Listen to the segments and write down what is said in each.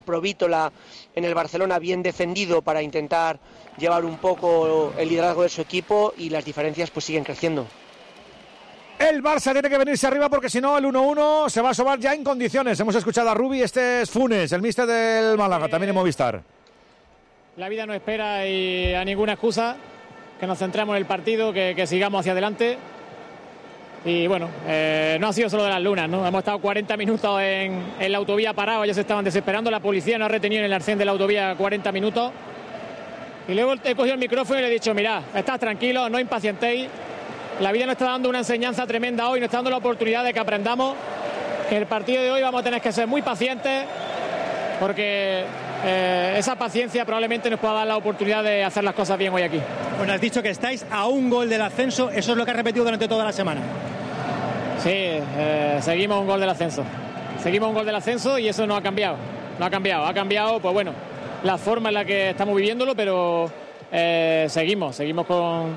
Provítola en el Barcelona bien defendido para intentar llevar un poco el liderazgo de su equipo, y las diferencias pues siguen creciendo. El Barça tiene que venirse arriba porque si no el 1-1 se va a asomar ya en condiciones. Hemos escuchado a Rubi, este es Funes, el míster del Málaga, también en Movistar. La vida no espera a ninguna excusa, que nos centremos en el partido, que sigamos hacia adelante. Y bueno, no ha sido solo de las lunas, ¿no? Hemos estado 40 minutos en la autovía parados, ellos se estaban desesperando, la policía nos ha retenido en el arcén de la autovía 40 minutos. Y luego he cogido el micrófono y le he dicho, mirad, estad tranquilos, no impacientéis. La vida nos está dando una enseñanza tremenda hoy, nos está dando la oportunidad de que aprendamos que en el partido de hoy vamos a tener que ser muy pacientes, porque esa paciencia probablemente nos pueda dar la oportunidad de hacer las cosas bien hoy aquí. Bueno, has dicho que estáis a un gol del ascenso, eso es lo que has repetido durante toda la semana. Sí, seguimos un gol del ascenso. Seguimos un gol del ascenso y eso no ha cambiado. No ha cambiado. Ha cambiado, pues bueno, la forma en la que estamos viviéndolo, pero seguimos con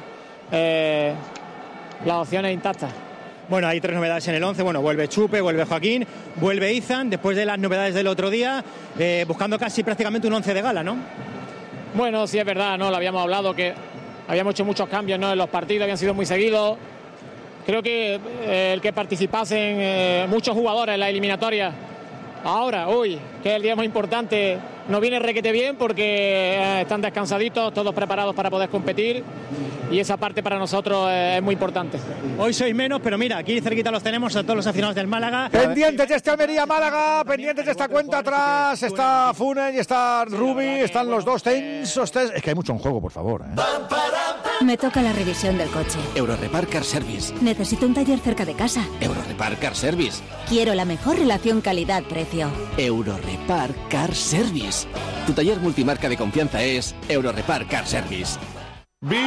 las opciones intactas. Bueno, hay 3 novedades en el 11. Bueno, vuelve Chupe, vuelve Joaquín, vuelve Izan, después de las novedades del otro día, buscando casi prácticamente un 11 de gala, ¿no? Bueno, sí es verdad, ¿no? Lo habíamos hablado, que habíamos hecho muchos cambios, ¿no? En los partidos, habían sido muy seguidos. Creo que el que participasen muchos jugadores en la eliminatoria, ahora, hoy, que es el día más importante, nos viene requete bien porque están descansaditos, todos preparados para poder competir, y esa parte para nosotros es muy importante. Hoy sois menos, pero mira, aquí cerquita los tenemos a todos los aficionados del Málaga. Pendientes de este Almería-Málaga, pendientes de esta cuenta atrás, está Funes y está Rubi, están los dos tensos. Es que hay mucho en juego, por favor, Me toca la revisión del coche. Eurorepar Car Service. Necesito un taller cerca de casa. Eurorepar Car Service. Quiero la mejor relación calidad-precio. Eurorepar Car Service. Tu taller multimarca de confianza es Eurorepar Car Service. ¡Vigor!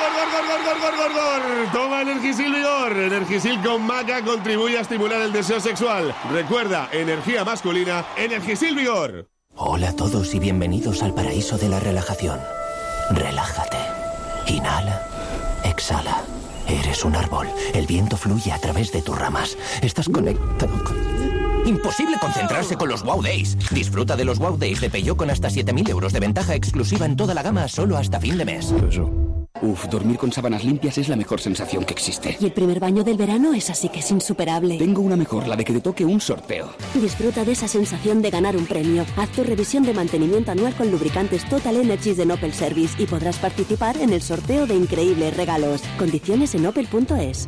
Toma Energisil Vigor. Energisil con maca contribuye a estimular el deseo sexual. Recuerda, energía masculina, Energisil Vigor. Hola a todos y bienvenidos al paraíso de la relajación. Relájate. Inhala. Exhala. Eres un árbol. El viento fluye a través de tus ramas. Estás conectado con... Imposible concentrarse con los Wow Days. Disfruta de los Wow Days de Peugeot con hasta 7.000 euros de ventaja exclusiva en toda la gama solo hasta fin de mes. Dormir con sábanas limpias es la mejor sensación que existe. Y el primer baño del verano es así que es insuperable. Tengo una mejor, la de que te toque un sorteo. Disfruta de esa sensación de ganar un premio. Haz tu revisión de mantenimiento anual con lubricantes Total Energies de Opel Service y podrás participar en el sorteo de increíbles regalos. Condiciones en opel.es.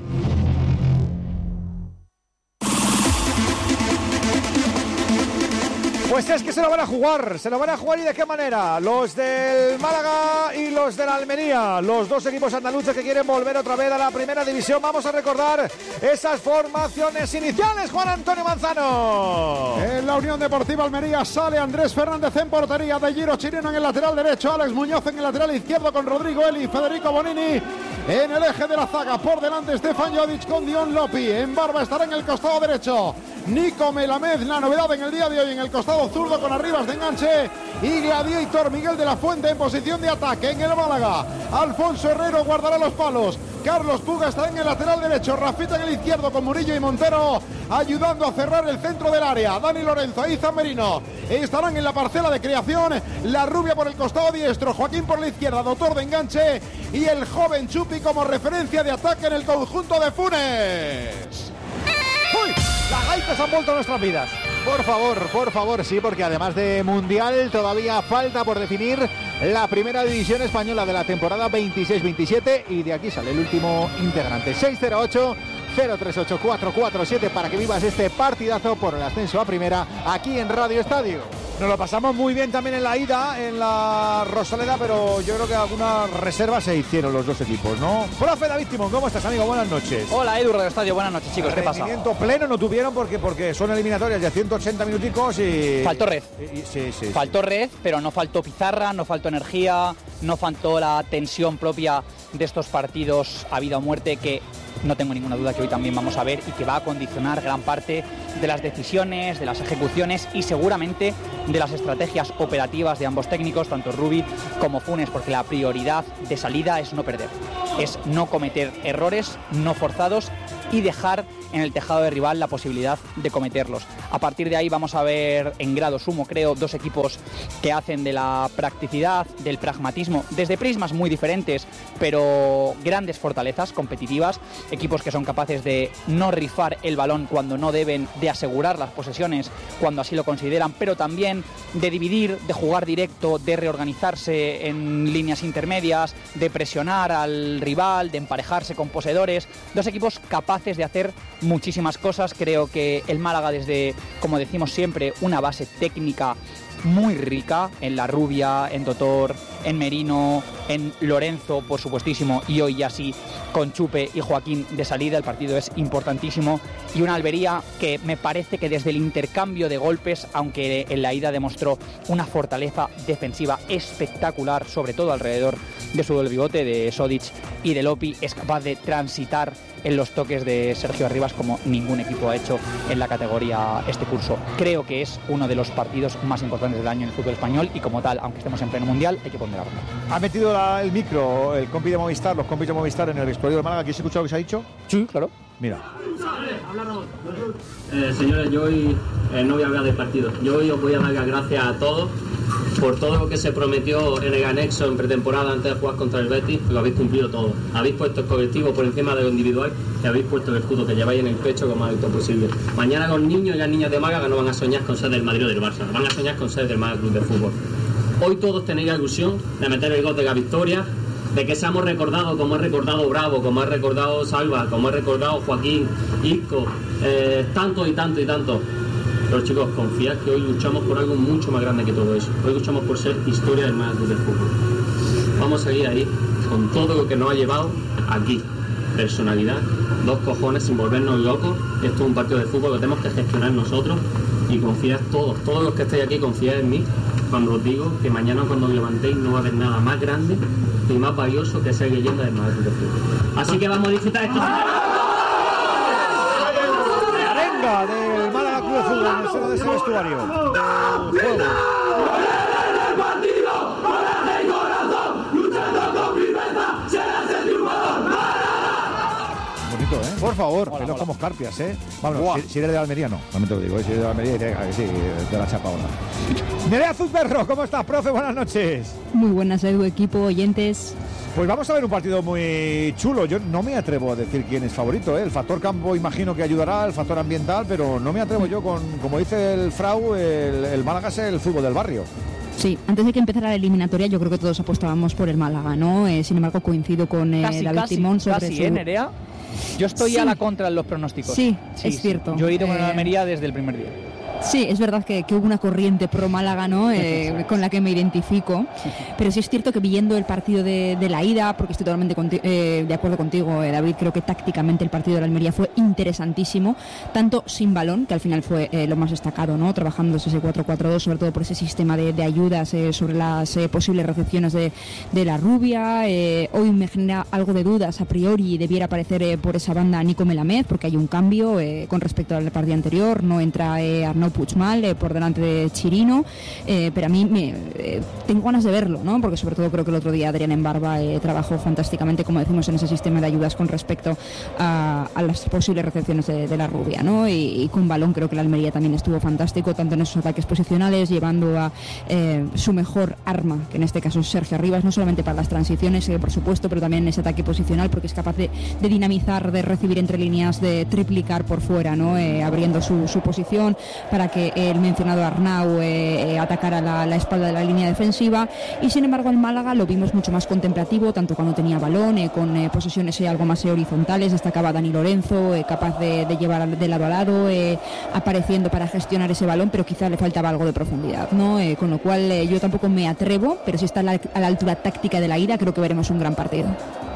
Pues es que se lo van a jugar y de qué manera. Los del Málaga y los de la Almería, los dos equipos andaluces que quieren volver otra vez a la primera división. Vamos a recordar esas formaciones iniciales, Juan Antonio Manzano. En la Unión Deportiva Almería sale Andrés Fernández en portería, De Giro Chirino en el lateral derecho, Alex Muñoz en el lateral izquierdo con Rodrigo Eli y Federico Bonini en el eje de la zaga. Por delante Stefan Jodic con Dion Lopi. En Barba estará en el costado derecho Nico Melamed, la novedad en el día de hoy en el costado zurdo con Arribas de enganche, y Gladiator Miguel de la Fuente en posición de ataque. En el Málaga, Alfonso Herrero guardará los palos, Carlos Puga estará en el lateral derecho, Rafita en el izquierdo con Murillo y Montero ayudando a cerrar el centro del área. Dani Lorenzo e Izan Merino estarán en la parcela de creación, La Rubia por el costado diestro, Joaquín por la izquierda, Doctor de enganche, y el joven Chupi como referencia de ataque en el conjunto de Funes. ¡Uy! Las gaitas han vuelto a nuestras vidas. Por favor, sí, porque además de Mundial todavía falta por definir la primera división española de la temporada 26-27 y de aquí sale el último integrante. 608-038-447 para que vivas este partidazo por el ascenso a primera aquí en Radio Estadio. Nos lo pasamos muy bien también en la ida, en la Rosaleda, pero yo creo que algunas reservas se hicieron los dos equipos, ¿no? Profe David Timón, ¿cómo estás, amigo? Buenas noches. Hola, Edu, Radio Estadio, buenas noches, chicos. ¿Qué pasa? Rendimiento pleno no tuvieron porque son eliminatorias de 180 minuticos y... Faltó red. Sí. Faltó red, pero no faltó pizarra, no faltó energía, no faltó la tensión propia de estos partidos a vida o muerte que... No tengo ninguna duda que hoy también vamos a ver y que va a condicionar gran parte de las decisiones, de las ejecuciones y seguramente de las estrategias operativas de ambos técnicos, tanto Rubi como Funes, porque la prioridad de salida es no perder, es no cometer errores no forzados y dejar en el tejado de rival la posibilidad de cometerlos. A partir de ahí vamos a ver en grado sumo, creo, dos equipos que hacen de la practicidad, del pragmatismo, desde prismas muy diferentes, pero grandes fortalezas competitivas, equipos que son capaces de no rifar el balón cuando no deben, de asegurar las posesiones cuando así lo consideran, pero también de dividir, de jugar directo, de reorganizarse en líneas intermedias, de presionar al rival, de emparejarse con poseedores. Dos equipos capaces de hacer muchísimas cosas. Creo que el Málaga, desde, como decimos siempre, una base técnica muy rica en La Rubia, en Totor, en Merino, en Lorenzo, por supuestísimo, y hoy ya sí con Chupe y Joaquín de salida. El partido es importantísimo, y una Almería que me parece que desde el intercambio de golpes, aunque en la ida demostró una fortaleza defensiva espectacular, sobre todo alrededor de su del bigote, de Sodic y de Lopi, es capaz de transitar en los toques de Sergio Arribas como ningún equipo ha hecho en la categoría este curso. Creo que es uno de los partidos más importantes del año en el fútbol español, y como tal, aunque estemos en pleno mundial, hay que ponderarlo. Ha metido el micro el compi de Movistar, los compis de Movistar en el exterior de Málaga. ¿Quieres escuchar lo que se ha dicho? Sí, claro. Mira. Señores, yo hoy no voy a hablar del partido. Yo hoy os voy a dar las gracias a todos por todo lo que se prometió en el anexo en pretemporada antes de jugar contra el Betis. Lo habéis cumplido todo. Habéis puesto el colectivo por encima de lo individual y habéis puesto el escudo que lleváis en el pecho lo más alto posible. Mañana los niños y las niñas de Málaga no van a soñar con ser del Madrid o del Barça, van a soñar con ser del Málaga Club de Fútbol. Hoy todos tenéis la ilusión de meter el gol de la victoria, de que seamos recordados como ha recordado Bravo, como ha recordado Salva, como ha recordado Joaquín, Isco, tanto y tanto y tanto. Pero chicos, confiad que hoy luchamos por algo mucho más grande que todo eso. Hoy luchamos por ser historia del Málaga Club de Fútbol. Vamos a seguir ahí con todo lo que nos ha llevado aquí. Personalidad, dos cojones sin volvernos locos. Esto es un partido de fútbol que tenemos que gestionar nosotros, y confiad todos los que estáis aquí, confiad en mí cuando os digo que mañana cuando os levantéis no va a haber nada más grande y más valioso que ser leyenda del Málaga Club de Fútbol. Así que vamos a disfrutar esto. La arenga del Málaga Club de Fútbol en el seno de ese vestuario del juego. Bonito, ¿eh? Por favor, que no como carpias, ¿eh? Vamos, si eres de Almería, no. También te lo digo, si eres de Almería, sí, de la chapa ahora. Nerea Zuzberro, ¿cómo estás, profe? Buenas noches. Muy buenas, Edu, equipo, oyentes. Pues vamos a ver un partido muy chulo. Yo no me atrevo a decir quién es favorito, ¿eh? El factor campo imagino que ayudará, el factor ambiental, pero no me atrevo yo con, como dice el Frau, el Málaga es el fútbol del barrio. Sí, antes de que empezara la eliminatoria yo creo que todos apostábamos por el Málaga, ¿no? Sin embargo coincido con David Timón sobre casi, Nerea. Yo estoy a la contra en los pronósticos. Sí, es cierto. Yo he ido con la Almería desde el primer día. Sí, es verdad que hubo una corriente pro Málaga, ¿no? Con la que me identifico, pero sí es cierto que viendo el partido de la ida, porque estoy totalmente de acuerdo contigo, David, creo que tácticamente el partido de la Almería fue interesantísimo, tanto sin balón, que al final fue lo más destacado, ¿no? Trabajando ese 4-4-2, sobre todo por ese sistema de ayudas sobre las posibles recepciones de la Rubia. Hoy me genera algo de dudas a priori, debiera aparecer por esa banda Nico Melamed, porque hay un cambio con respecto al partido anterior, no entra Arnau Puigmal por delante de Chirino, pero a mí tengo ganas de verlo, ¿no? Porque sobre todo creo que el otro día Adrián Embarba trabajó fantásticamente, como decimos, en ese sistema de ayudas con respecto a las posibles recepciones de la Rubia, ¿no? Y con balón creo que la Almería también estuvo fantástico, tanto en esos ataques posicionales, llevando a su mejor arma, que en este caso es Sergio Arribas, no solamente para las transiciones, por supuesto, pero también en ese ataque posicional, porque es capaz de dinamizar, de recibir entre líneas, de triplicar por fuera, ¿no? Abriendo su posición para que el mencionado Arnau atacara la espalda de la línea defensiva. Y sin embargo el Málaga lo vimos mucho más contemplativo, tanto cuando tenía balón, con posesiones algo más horizontales. Destacaba Dani Lorenzo, capaz de llevar de lado a lado, apareciendo para gestionar ese balón, pero quizá le faltaba algo de profundidad, ¿no? Con lo cual yo tampoco me atrevo, pero si está a la altura táctica de la ida, creo que veremos un gran partido.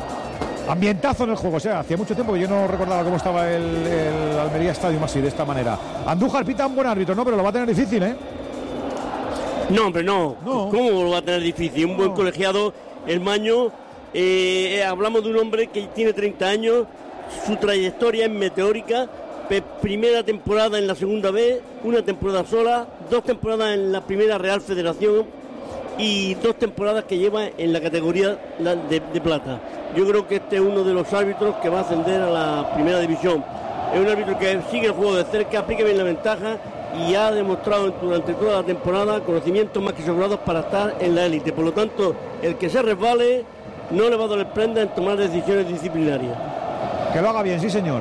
Ambientazo en el juego, o sea, hacía mucho tiempo que yo no recordaba cómo estaba el Almería Stadium así, de esta manera. Andújar pita un buen árbitro, ¿no? Pero lo va a tener difícil, ¿eh? No, hombre, no. ¿Cómo lo va a tener difícil? Un buen colegiado, el Maño. Hablamos de un hombre que tiene 30 años, su trayectoria es meteórica. Primera temporada en la segunda B, una temporada sola, 2 temporadas en la primera Real Federación y 2 temporadas que lleva en la categoría de plata. Yo creo que este es uno de los árbitros que va a ascender a la primera división. es un árbitro que sigue el juego de cerca, aplica bien la ventaja y ha demostrado durante toda la temporada conocimientos más que sobrados para estar en la élite. Por lo tanto, el que se resbale no le va a doler prenda en tomar decisiones disciplinarias. Que lo haga bien, sí señor.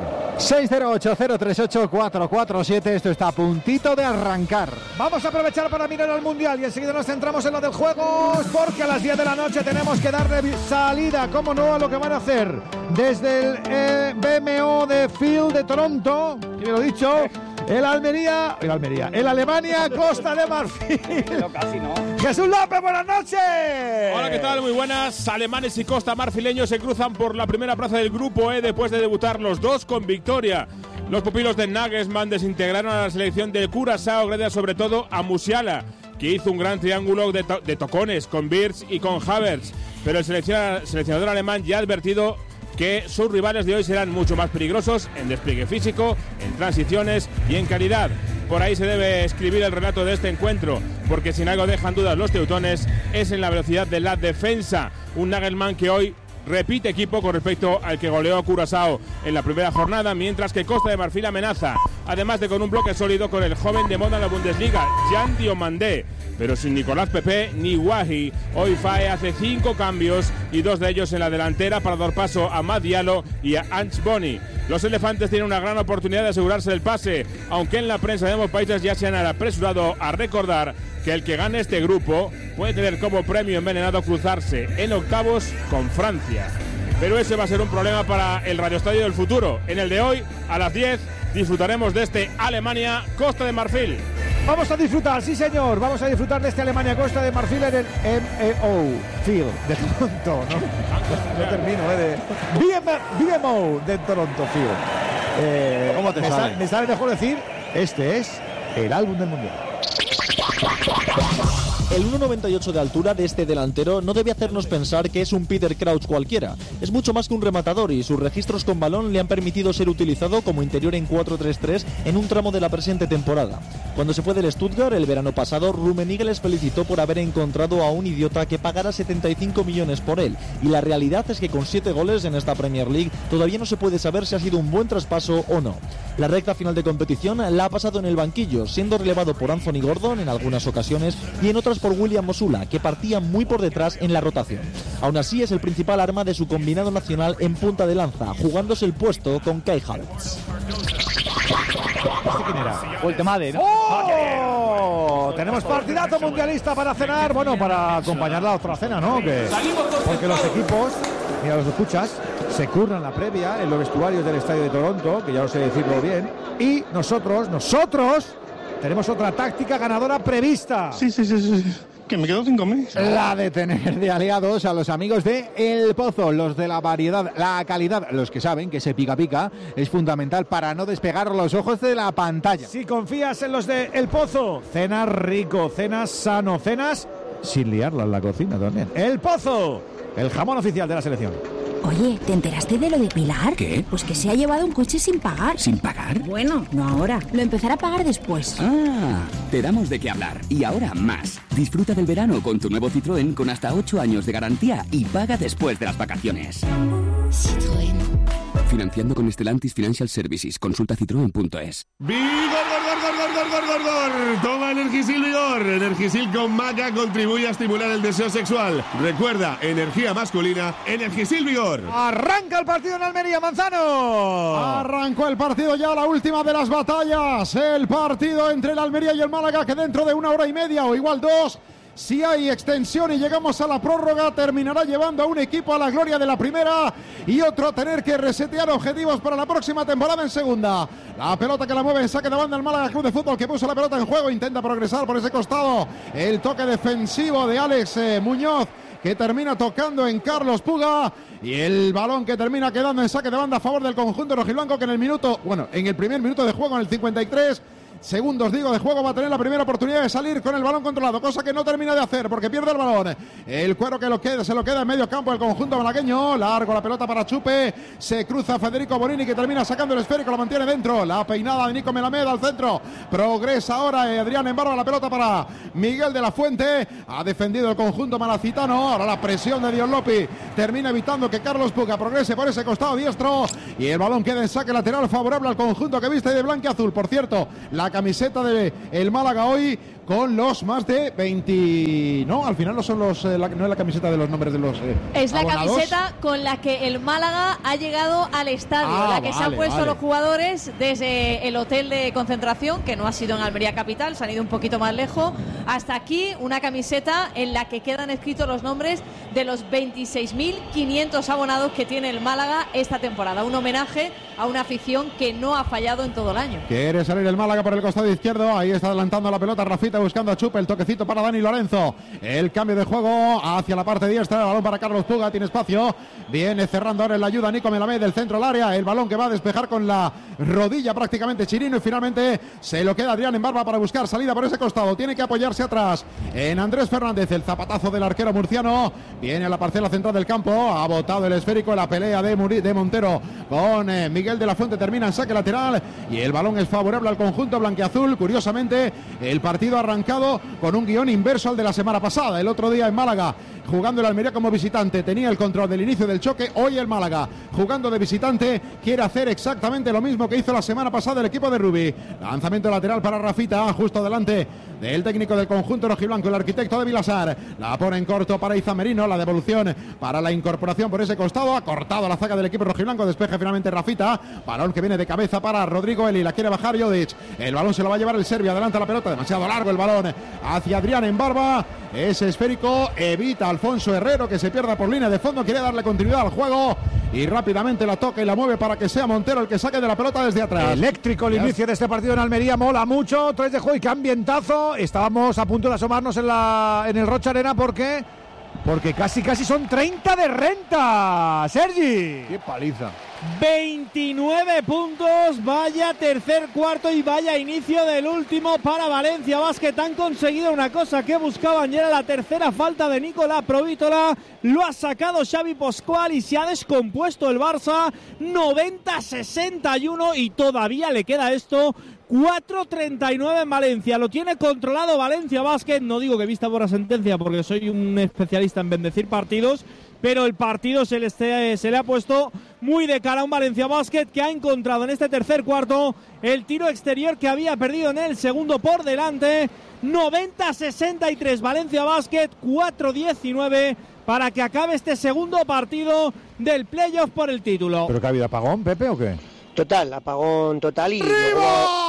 608-038-447, esto está a puntito de arrancar. Vamos a aprovechar para mirar al Mundial y enseguida nos centramos en lo del juego, porque a las 10 de la noche tenemos que darle salida, como no, a lo que van a hacer desde el BMO de Field de Toronto, que lo he dicho, el Alemania, Costa de Marfil. Casi no. Jesús López, buenas noches. Hola, ¿qué tal? Muy buenas. Alemanes y costa marfileños se cruzan por la primera plaza del grupo E después de debutar los dos con victoria. Los pupilos de Nagelsmann desintegraron a la selección del Curazao gracias sobre todo a Musiala, que hizo un gran triángulo de tocones con Wirtz y con Havertz, pero el seleccionador alemán ya ha advertido que sus rivales de hoy serán mucho más peligrosos en despliegue físico, en transiciones y en calidad. Por ahí se debe escribir el relato de este encuentro, porque si en algo dejan dudas los teutones es en la velocidad de la defensa. Un Nagelsmann que hoy repite equipo con respecto al que goleó a Curazao en la primera jornada, mientras que Costa de Marfil amenaza, además de con un bloque sólido con el joven de moda en la Bundesliga, Jan Diomandé, pero sin Nicolás Pepe ni Wahi. Hoy Fae hace 5 cambios y 2 de ellos en la delantera para dar paso a Mad Diallo y a Ange Boni. Los elefantes tienen una gran oportunidad de asegurarse el pase, aunque en la prensa de ambos países ya se han apresurado a recordar que el que gane este grupo puede tener como premio envenenado cruzarse en octavos con Francia. Pero ese va a ser un problema para el radioestadio del futuro. En el de hoy, a las 10, disfrutaremos de este Alemania-Costa de Marfil. Vamos a disfrutar, sí señor, vamos a disfrutar de este Alemania-Costa de Marfil en el MEO Field de Toronto, ¿no? No termino, BMO de Toronto Field. ¿Cómo te sale? Me sale mejor decir, este es el álbum del Mundial. El 1,98 de altura de este delantero no debe hacernos pensar que es un Peter Crouch cualquiera. Es mucho más que un rematador y sus registros con balón le han permitido ser utilizado como interior en 4-3-3 en un tramo de la presente temporada. Cuando se fue del Stuttgart el verano pasado, Rummenigge les felicitó por haber encontrado a un idiota que pagara 75 millones por él. Y la realidad es que con 7 goles en esta Premier League todavía no se puede saber si ha sido un buen traspaso o no. La recta final de competición la ha pasado en el banquillo, siendo relevado por Anthony Gordon en algunas ocasiones y en otras por William Mosula, que partía muy por detrás en la rotación. Aún así es el principal arma de su combinado nacional en punta de lanza, jugándose el puesto con Kai Havertz. ¿Quién era? Ultimade, ¿no? ¡Oh! Tenemos partidazo mundialista para cenar, bueno, para acompañar la otra cena, ¿no? Porque los equipos, mira, los escuchas, se curran la previa en los vestuarios del estadio de Toronto, que ya no sé decirlo bien, y nosotros tenemos otra táctica ganadora prevista. Sí. Que me quedo sin comer. La de tener de aliados a los amigos de El Pozo, los de la variedad, la calidad, los que saben que ese pica es fundamental para no despegar los ojos de la pantalla. Si confías en los de El Pozo, cenas rico, cenas sano, cenas sin liarla en la cocina también. El Pozo, el jamón oficial de la selección. Oye, ¿te enteraste de lo de Pilar? ¿Qué? Pues que se ha llevado un coche sin pagar. ¿Sin pagar? Bueno, no ahora. Lo empezará a pagar después. Ah, te damos de qué hablar. Y ahora más. Disfruta del verano con tu nuevo Citroën con hasta 8 años de garantía y paga después de las vacaciones. Citroën. Financiando con Stellantis Financial Services. Consulta citroen.es. ¡Vigor! Toma Energisil Vigor. Energisil con maca contribuye a estimular el deseo sexual. Recuerda, energía masculina, Energisil Vigor. Arranca el partido en Almería, Manzano. Arrancó el partido ya, la última de las batallas. El partido entre el Almería y el Málaga, que dentro de 1 hora y media o igual 2, si hay extensión y llegamos a la prórroga, terminará llevando a un equipo a la gloria de la primera y otro a tener que resetear objetivos para la próxima temporada en segunda. La pelota que la mueve en saque de banda el Málaga Club de Fútbol, que puso la pelota en juego, intenta progresar por ese costado. El toque defensivo de Alex Muñoz, que termina tocando en Carlos Puga, y el balón que termina quedando en saque de banda a favor del conjunto rojiblanco, que en el primer minuto de juego, en el 53, segundos de juego, va a tener la primera oportunidad de salir con el balón controlado, cosa que no termina de hacer porque pierde el balón. El cuero que se lo queda en medio campo el conjunto malagueño. Largo la pelota para Chupe, se cruza Federico Bonini, que termina sacando el esférico, lo mantiene dentro. La peinada de Nico Melamed al centro, progresa ahora Adrián Embarba, la pelota para Miguel de la Fuente. Ha defendido el conjunto malacitano. Ahora la presión de Dion Lopi termina evitando que Carlos Puga progrese por ese costado diestro y el balón queda en saque lateral favorable al conjunto que viste de blanquiazul. Por cierto, la camiseta de el Málaga hoy con los más de 20... No, al final no son los... no es la camiseta de los nombres de los es la abonados. camiseta con la que el Málaga ha llegado al estadio, la que se han puesto los jugadores desde el hotel de concentración, que no ha sido en Almería Capital, se han ido un poquito más lejos, hasta aquí, una camiseta en la que quedan escritos los nombres de los 26.500 abonados que tiene el Málaga esta temporada. Un homenaje a una afición que no ha fallado en todo el año. Quiere salir el Málaga por el costado izquierdo, ahí está adelantando la pelota Rafita buscando a Chupe, el toquecito para Dani Lorenzo, el cambio de juego hacia la parte diestra, el balón para Carlos Puga, tiene espacio, viene cerrando ahora en la ayuda Nico Melamed del centro al área, el balón que va a despejar con la rodilla prácticamente Chirino y finalmente se lo queda Adrián Embarba para buscar salida por ese costado, tiene que apoyarse atrás en Andrés Fernández, el zapatazo del arquero murciano, viene a la parcela central del campo, ha botado el esférico, la pelea de Montero con Miguel de la Fuente termina en saque lateral y el balón es favorable al conjunto blanquiazul. Curiosamente el partido ha arrancado con un guión inverso al de la semana pasada. El otro día en Málaga, jugando el Almería como visitante, tenía el control del inicio del choque. Hoy el Málaga, jugando de visitante, quiere hacer exactamente lo mismo que hizo la semana pasada el equipo de Rubi. Lanzamiento lateral para Rafita, justo delante del técnico del conjunto rojiblanco, el arquitecto de Vilasar. La pone en corto para Iza Merino, la devolución para la incorporación por ese costado. Ha cortado la zaga del equipo rojiblanco, despeje finalmente Rafita. Balón que viene de cabeza para Rodrigo Eli, la quiere bajar Jodic. El balón se lo va a llevar el serbio, adelanta la pelota, demasiado largo el balón hacia Adrián Embarba. Ese esférico evita Alfonso Herrero que se pierda por línea de fondo, quiere darle continuidad al juego y rápidamente la toca y la mueve para que sea Montero el que saque de la pelota desde atrás. Eléctrico el inicio de este partido en Almería, mola mucho, 3 de juego y qué ambientazo. Estábamos a punto de asomarnos en el Rocha Arena porque casi son 30 de renta, Sergi. Qué paliza. 29 puntos, vaya tercer cuarto y vaya inicio del último para Valencia Basket. Han conseguido una cosa que buscaban y era la tercera falta de Nicolás Provítola. Lo ha sacado Xavi Pascual y se ha descompuesto el Barça. 90-61 y todavía le queda esto. 4.39 en Valencia, lo tiene controlado Valencia Basket. No digo que vista por la sentencia porque soy un especialista en bendecir partidos, pero el partido se le ha puesto muy de cara a un Valencia Basket que ha encontrado en este tercer cuarto el tiro exterior que había perdido en el segundo por delante. 90-63 Valencia Basket, 4.19 para que acabe este segundo partido del playoff por el título. ¿Pero que ha habido apagón, Pepe, o qué? Total, apagón total y... ¡Arriba!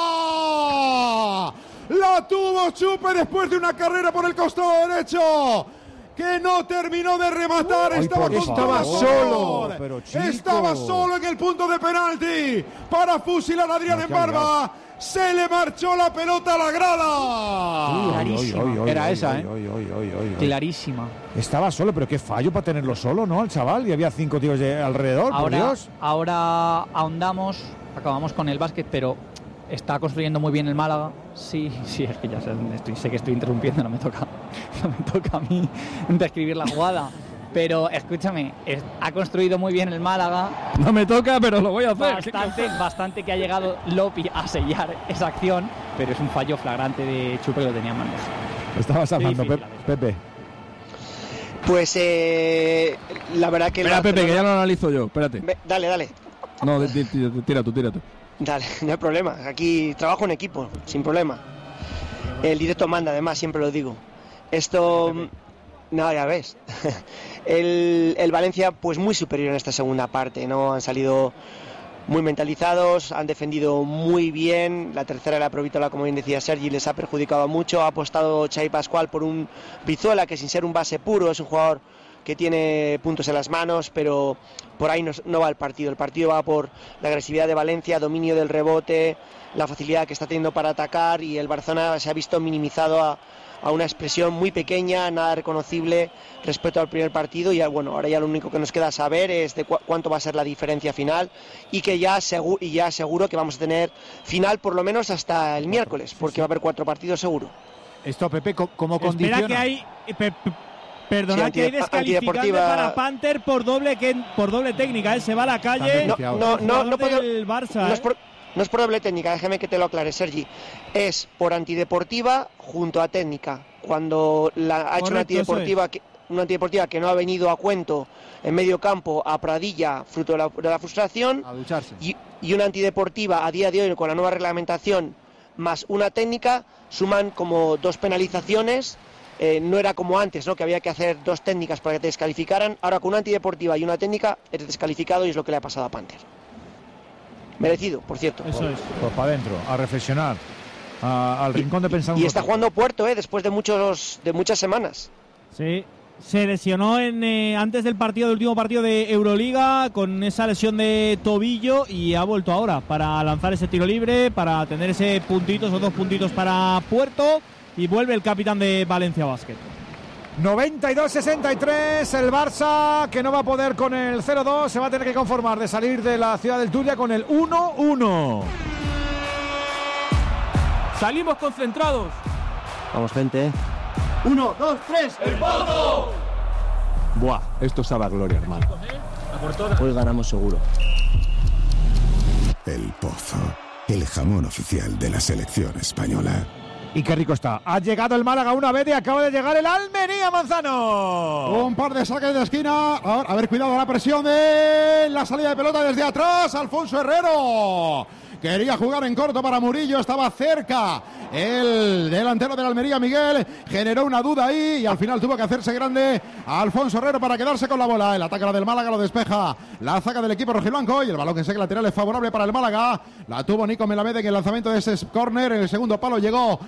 La tuvo Chupe después de una carrera por el costado derecho que no terminó de rematar. Estaba solo en el punto de penalti para fusilar a Adrián Embarba. Se le marchó la pelota a la grada. Clarísima. Era esa, Clarísima. Estaba solo, pero qué fallo para tenerlo solo, ¿no? El chaval, y había 5 tíos alrededor, por Dios. Ahora ahondamos, acabamos con el básquet, pero está construyendo muy bien el Málaga. Sí, es que ya sé que estoy interrumpiendo, no me toca a mí describir la jugada. Pero escúchame, ha construido muy bien el Málaga. No me toca, pero lo voy a hacer. Bastante que ha llegado Lopi a sellar esa acción, pero es un fallo flagrante de Chupe que lo tenía en bandeja. Estabas hablando, Pepe. Pues la verdad que... Espera, Pepe, que ya lo analizo yo, espérate. Dale. No, tira tú. Dale, no hay problema. Aquí trabajo en equipo, sin problema. El directo manda, además, siempre lo digo. Esto... No, ya ves. El Valencia, pues muy superior en esta segunda parte, ¿no? Han salido muy mentalizados, han defendido muy bien. La tercera, la Provítola, como bien decía Sergi, les ha perjudicado mucho. Ha apostado Xavi Pascual por un Brizuela, que sin ser un base puro, es un jugador que tiene puntos en las manos, pero por ahí no va el partido. El partido va por la agresividad de Valencia, dominio del rebote, la facilidad que está teniendo para atacar, y el Barcelona se ha visto minimizado a una expresión muy pequeña, nada reconocible respecto al primer partido, y bueno, ahora ya lo único que nos queda saber es de cuánto va a ser la diferencia final, y que ya seguro que vamos a tener final por lo menos hasta el miércoles, porque va a haber 4 partidos seguro. Esto, Pepe, ¿cómo condiciona? Espera, que hay... Perdona, que hay descalificante para Panther por doble técnica, se va a la calle. No puedo, el Barça. No es por doble técnica, déjeme que te lo aclare, Sergi. Es por antideportiva junto a técnica. Cuando ha hecho una antideportiva que no ha venido a cuento en medio campo a Pradilla, fruto de la frustración, a ducharse. Y una antideportiva a día de hoy con la nueva reglamentación más una técnica, suman como 2 penalizaciones. No era como antes, ¿no?, que había que hacer 2 técnicas para que te descalificaran. Ahora con una antideportiva y una técnica eres descalificado, y es lo que le ha pasado a Panther. Merecido, por cierto. Eso es. Pues para adentro, a reflexionar, al rincón de pensamiento. Y está jugando Puerto, después de muchas semanas. Sí. Se lesionó antes del último partido de Euroliga con esa lesión de tobillo, y ha vuelto ahora para lanzar ese tiro libre, para tener ese puntito, esos 2 puntitos para Puerto. Y vuelve el capitán de Valencia Basket. 92-63, el Barça, que no va a poder con el 0-2, se va a tener que conformar de salir de la ciudad del Turia con el 1-1. Salimos concentrados. Vamos, gente. 1, 2, 3, ¡el Pozo! Buah, esto sabe a gloria, hermano. Hoy ganamos seguro. El Pozo, el jamón oficial de la selección española. Y qué rico está. Ha llegado el Málaga una vez y acaba de llegar el Almería, Manzano. Un par de saques de esquina. A ver, cuidado, la presión de la salida de pelota desde atrás. Alfonso Herrero. Quería jugar en corto para Murillo, estaba cerca el delantero del Almería, Miguel, generó una duda ahí y al final tuvo que hacerse grande a Alfonso Herrero para quedarse con la bola. El ataque del Málaga lo despeja la zaga del equipo rojiblanco, y el balón que segue lateral es favorable para el Málaga. La tuvo Nico Melamed en el lanzamiento de ese córner. En el segundo palo llegó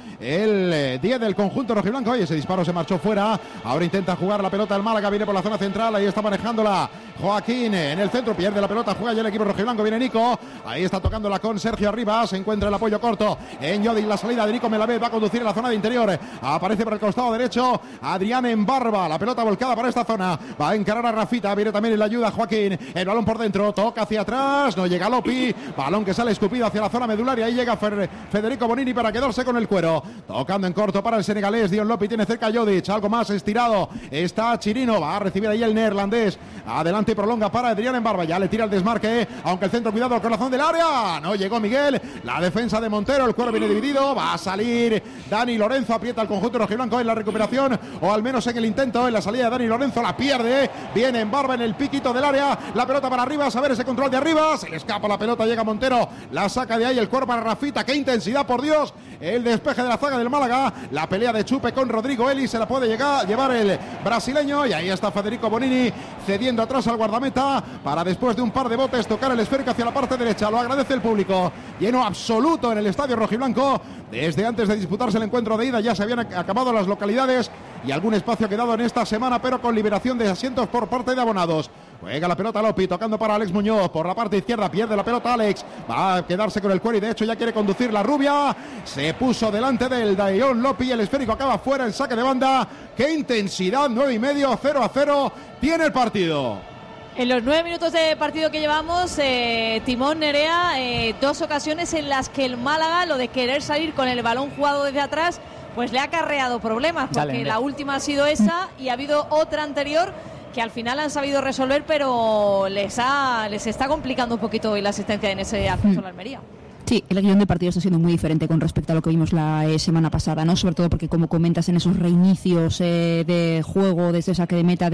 el 10 del conjunto rojiblanco y ese disparo se marchó fuera. Ahora intenta jugar la pelota el Málaga, viene por la zona central, ahí está manejándola Joaquín en el centro, pierde la pelota, juega ya el equipo rojiblanco, viene Nico, ahí está tocándola con Sergio Arribas, se encuentra el apoyo corto en Yodi, la salida de Nico Melamed, va a conducir en la zona de interior, aparece por el costado derecho Adrián en barba, la pelota volcada para esta zona, va a encarar a Rafita, viene también en la ayuda Joaquín, el balón por dentro, toca hacia atrás, no llega Lopi, balón que sale escupido hacia la zona medular y ahí llega Federico Bonini para quedarse con el cuero, tocando en corto para el senegalés, Dion Lopi tiene cerca a Jodic, algo más estirado, está Chirino, va a recibir ahí el neerlandés, adelante y prolonga para Adrián en barba, ya le tira el desmarque, aunque el centro, cuidado al corazón del área, no llegó Miguel, la defensa de Montero, el cuero viene dividido, va a salir Dani Lorenzo, aprieta el conjunto rojiblanco en la recuperación, o al menos en el intento, en la salida de Dani Lorenzo, la pierde, viene en barba en el piquito del área, la pelota para arriba, a ver ese control de arriba, se le escapa la pelota, llega Montero, la saca de ahí, el cuero para Rafita, qué intensidad, por Dios, el despeje de la zaga del Málaga, la pelea de Chupe con Rodrigo Eli, se la puede llevar el brasileño, y ahí está Federico Bonini, cediendo atrás al guardameta, para después de un par de botes tocar el esférico hacia la parte derecha, lo agradece el público, lleno absoluto en el estadio rojiblanco, desde antes de disputarse el encuentro de ida ya se habían acabado las localidades y algún espacio ha quedado en esta semana, pero con liberación de asientos por parte de abonados. Juega la pelota Lopi, tocando para Alex Muñoz, por la parte izquierda, pierde la pelota Alex, va a quedarse con el cuero y de hecho ya quiere conducir la rubia, se puso delante del Dion Lopi, el esférico acaba fuera, el saque de banda, qué intensidad, 9,5, 0-0, tiene el partido. En los 9 minutos de partido que llevamos, Timón, Nerea, 2 ocasiones en las que el Málaga, lo de querer salir con el balón jugado desde atrás, pues le ha acarreado problemas, porque la última ha sido esa y ha habido otra anterior que al final han sabido resolver, pero les está complicando un poquito hoy la asistencia en ese acceso a la Almería. Sí, el guión del partido está siendo muy diferente con respecto a lo que vimos la semana pasada, ¿no? Sobre todo porque, como comentas, en esos reinicios de juego, desde saque de meta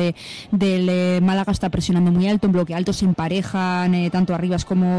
del Málaga está presionando muy alto, en bloque alto se emparejan tanto Arribas como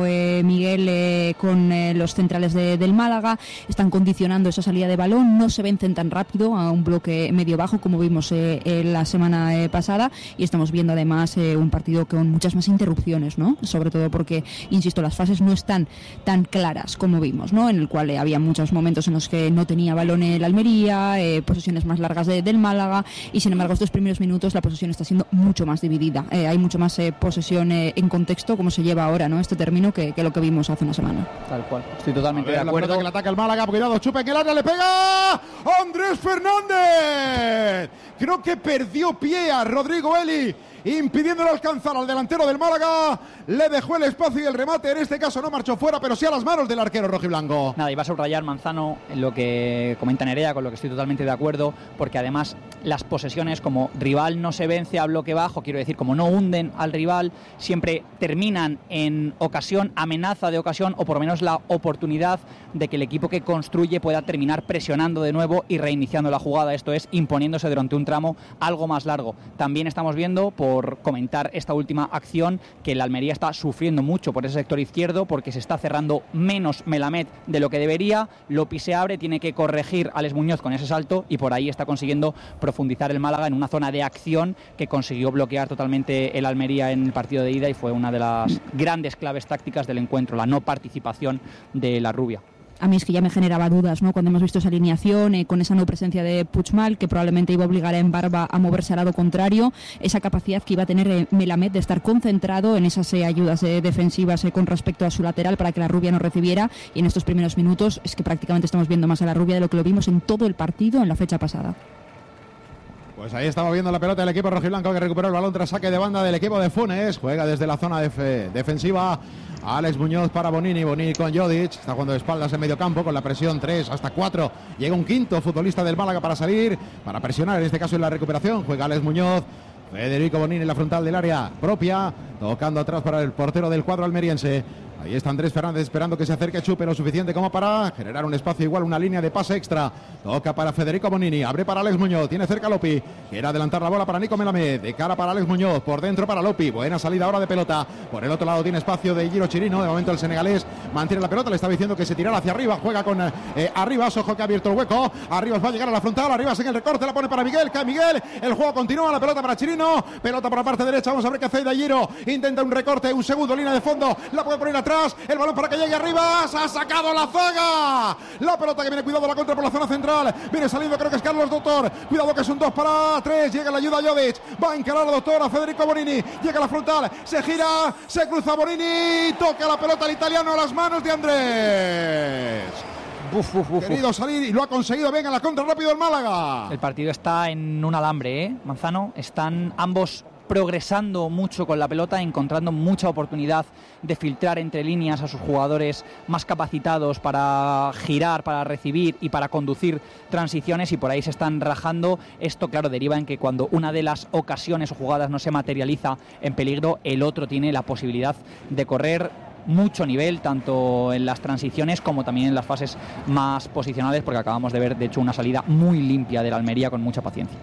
Miguel con los centrales del Málaga, están condicionando esa salida de balón, no se vencen tan rápido a un bloque medio bajo como vimos la semana pasada, y estamos viendo además un partido con muchas más interrupciones, ¿no? Sobre todo porque, insisto, las fases no están tan claras. atrás, como vimos, ¿no? En el cual había muchos momentos en los que no tenía balón el Almería, posesiones más largas del Málaga, y sin embargo estos primeros minutos la posesión está siendo mucho más dividida. Hay mucho más posesión en contexto, como se lleva ahora, ¿no? Este término que lo que vimos hace una semana. Tal cual, estoy totalmente de acuerdo. Que le ataca el Málaga, cuidado, Chupe en el área, le pega Andrés Fernández. Creo que perdió pie a Rodrigo Eli, impidiéndole alcanzar al delantero del Málaga. Le dejó el espacio y el remate, en este caso no marchó fuera, pero sí a las manos del arquero rojiblanco. Nada, iba a subrayar, Manzano, en lo que comenta Nerea, con lo que estoy totalmente de acuerdo, porque además las posesiones, como rival no se vence a bloque bajo, quiero decir, como no hunden al rival, siempre terminan en ocasión, amenaza de ocasión, o por lo menos la oportunidad de que el equipo que construye pueda terminar presionando de nuevo y reiniciando la jugada, esto es, imponiéndose durante un tramo algo más largo. También estamos viendo, por comentar esta última acción, que el Almería está sufriendo mucho por ese sector izquierdo, porque se está cerrando menos Melamed de lo que debería. Lopi se abre, tiene que corregir a Alex Muñoz con ese salto, y por ahí está consiguiendo profundizar el Málaga en una zona de acción que consiguió bloquear totalmente el Almería en el partido de ida, y fue una de las grandes claves tácticas del encuentro, la no participación de la rubia. A mí es que ya me generaba dudas, ¿no? Cuando hemos visto esa alineación, con esa no presencia de Puigmal, que probablemente iba a obligar a Embarba a moverse al lado contrario, esa capacidad que iba a tener Melamed de estar concentrado en esas ayudas defensivas con respecto a su lateral para que la rubia no recibiera, y en estos primeros minutos es que prácticamente estamos viendo más a la rubia de lo que lo vimos en todo el partido en la fecha pasada. Pues ahí estaba viendo la pelota del equipo rojiblanco, que recuperó el balón tras saque de banda del equipo de Funes. Juega desde la zona defensiva Alex Muñoz para Bonini. Bonini con Jodic. Está jugando de espaldas en medio campo con la presión 3 hasta 4. Llega un quinto futbolista del Málaga para salir, para presionar, en este caso en la recuperación. Juega Alex Muñoz. Federico Bonini en la frontal del área propia, tocando atrás para el portero del cuadro almeriense. Ahí está Andrés Fernández esperando que se acerque Chupe lo suficiente como para generar un espacio igual, una línea de pase extra. Toca para Federico Bonini, abre para Alex Muñoz, tiene cerca a Lopi, quiere adelantar la bola para Nico Melamed, de cara para Alex Muñoz, por dentro para Lopi, buena salida ahora de pelota. Por el otro lado tiene espacio de Giro Chirino, de momento el senegalés mantiene la pelota, le estaba diciendo que se tirara hacia arriba, juega con Arribas, ojo que ha abierto el hueco, Arribas va a llegar a la frontal, Arribas en el recorte, la pone para Miguel, cae Miguel, el juego continúa, la pelota para Chirino, pelota por la parte derecha, vamos a ver qué hace de Giro, intenta un recorte, un segundo, línea de fondo, la puede poner atrás, el balón para que llegue Arribas, ha sacado la zaga, la pelota que viene, cuidado la contra por la zona central, viene saliendo, creo que es Carlos Doctor, cuidado que es un 2 para 3, llega la ayuda a Jodic, va a encarar a Doctor, a Federico Bonini, llega a la frontal, se gira, se cruza Bonini, toca la pelota al italiano a las manos de Andrés. Querido salir y lo ha conseguido bien en la contra rápido el Málaga. El partido está en un alambre, Manzano, están ambos progresando mucho con la pelota, encontrando mucha oportunidad de filtrar entre líneas a sus jugadores más capacitados para girar, para recibir y para conducir transiciones, y por ahí se están rajando. Esto, claro, deriva en que cuando una de las ocasiones o jugadas no se materializa en peligro, el otro tiene la posibilidad de correr mucho nivel, tanto en las transiciones como también en las fases más posicionales, porque acabamos de ver, de hecho, una salida muy limpia de la Almería con mucha paciencia.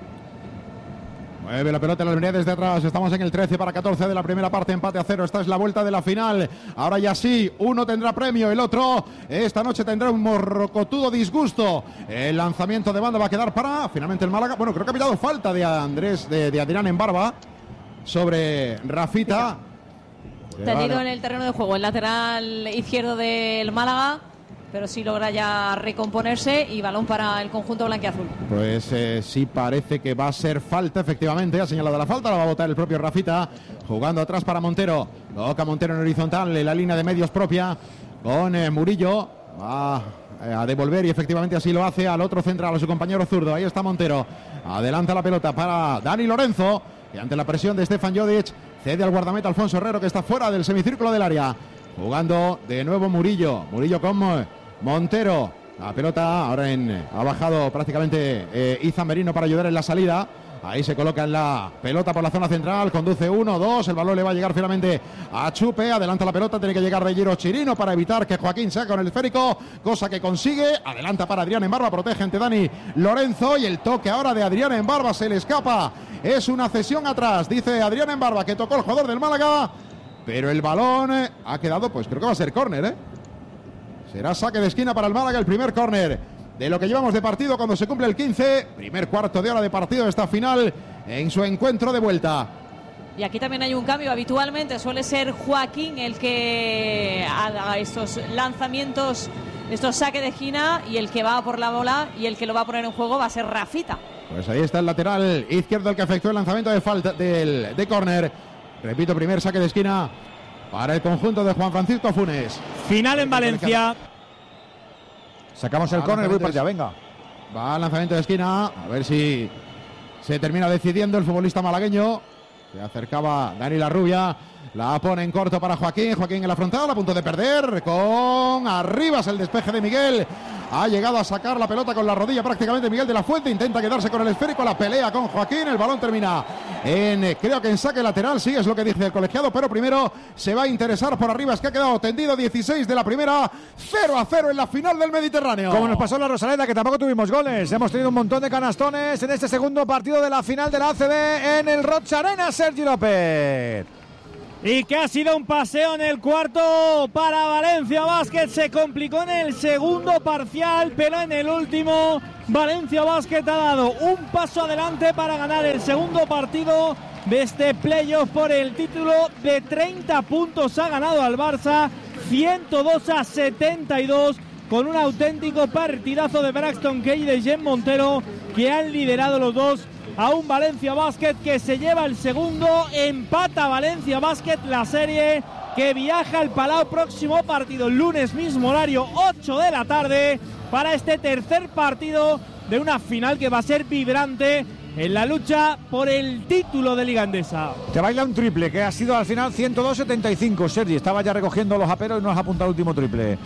Mueve la pelota en la Almería desde atrás. Estamos en el 13 para 14 de la primera parte, empate a 0. Esta es la vuelta de la final. Ahora ya sí, uno tendrá premio, el otro esta noche tendrá un morrocotudo disgusto. El lanzamiento de banda va a quedar para finalmente el Málaga. Bueno, creo que ha habido falta de Andrés, de Adrián Embarba sobre Rafita. Tendido en el terreno de juego, el lateral izquierdo del Málaga, pero sí logra ya recomponerse, y balón para el conjunto blanquiazul. Pues sí parece que va a ser falta, efectivamente, ha señalado la falta, la va a botar el propio Rafita, jugando atrás para Montero, toca Montero en horizontal, en la línea de medios propia, con Murillo, va a devolver y efectivamente así lo hace al otro central, a su compañero zurdo, ahí está Montero, adelanta la pelota para Dani Lorenzo, y ante la presión de Stefan Jodic, cede al guardameta Alfonso Herrero, que está fuera del semicírculo del área, jugando de nuevo Murillo con Montero, la pelota ahora ha bajado prácticamente Izan Merino para ayudar en la salida. Ahí se coloca en la pelota por la zona central, conduce 1-2, el balón le va a llegar finalmente a Chupe, adelanta la pelota, tiene que llegar de Giro Chirino para evitar que Joaquín sea con el esférico, cosa que consigue, adelanta para Adrián Embarba, protege ante Dani Lorenzo, y el toque ahora de Adrián Embarba se le escapa, es una cesión atrás, dice Adrián Embarba, que tocó el jugador del Málaga, pero el balón ha quedado, pues creo que va a ser córner, Será saque de esquina para el Málaga, el primer córner de lo que llevamos de partido cuando se cumple el 15. Primer cuarto de hora de partido de esta final en su encuentro de vuelta. Y aquí también hay un cambio. Habitualmente suele ser Joaquín el que haga estos lanzamientos, estos saques de esquina, y el que va por la bola y el que lo va a poner en juego va a ser Rafita. Pues ahí está el lateral izquierdo, el que efectuó el lanzamiento de falta de córner. Repito, primer saque de esquina para el conjunto de Juan Francisco Funes. Final en Valencia. Sacamos el córner, voy para allá, venga. Va al lanzamiento de esquina, a ver si se termina decidiendo el futbolista malagueño. Se acercaba Dani Larrubia, la pone en corto para Joaquín en la frontal, a punto de perder, con Arribas el despeje de Miguel. Ha llegado a sacar la pelota con la rodilla prácticamente Miguel de la Fuente, intenta quedarse con el esférico, la pelea con Joaquín, el balón termina creo que en saque lateral, sí es lo que dice el colegiado, pero primero se va a interesar por Arribas, que ha quedado tendido. 16 de la primera, 0-0 en la final del Mediterráneo. Como nos pasó en la Rosaleda, que tampoco tuvimos goles, hemos tenido un montón de canastones en este segundo partido de la final de la ACB en el Rocha Arena, Sergi López. Y que ha sido un paseo en el cuarto para Valencia Basket. Se complicó en el segundo parcial, pero en el último Valencia Basket ha dado un paso adelante para ganar el segundo partido de este playoff por el título. De 30 puntos ha ganado al Barça, 102-72, con un auténtico partidazo de Braxton Key y de Jen Montero, que han liderado los dos a un Valencia Basket que se lleva el segundo. Empata Valencia Basket la serie, que viaja al Palau. Próximo partido el lunes, mismo horario, 8 de la tarde, para este tercer partido de una final que va a ser vibrante en la lucha por el título de Liga Endesa. Te baila un triple que ha sido al final 102-75. Sergi estaba ya recogiendo los aperos y nos ha apuntado el último triple.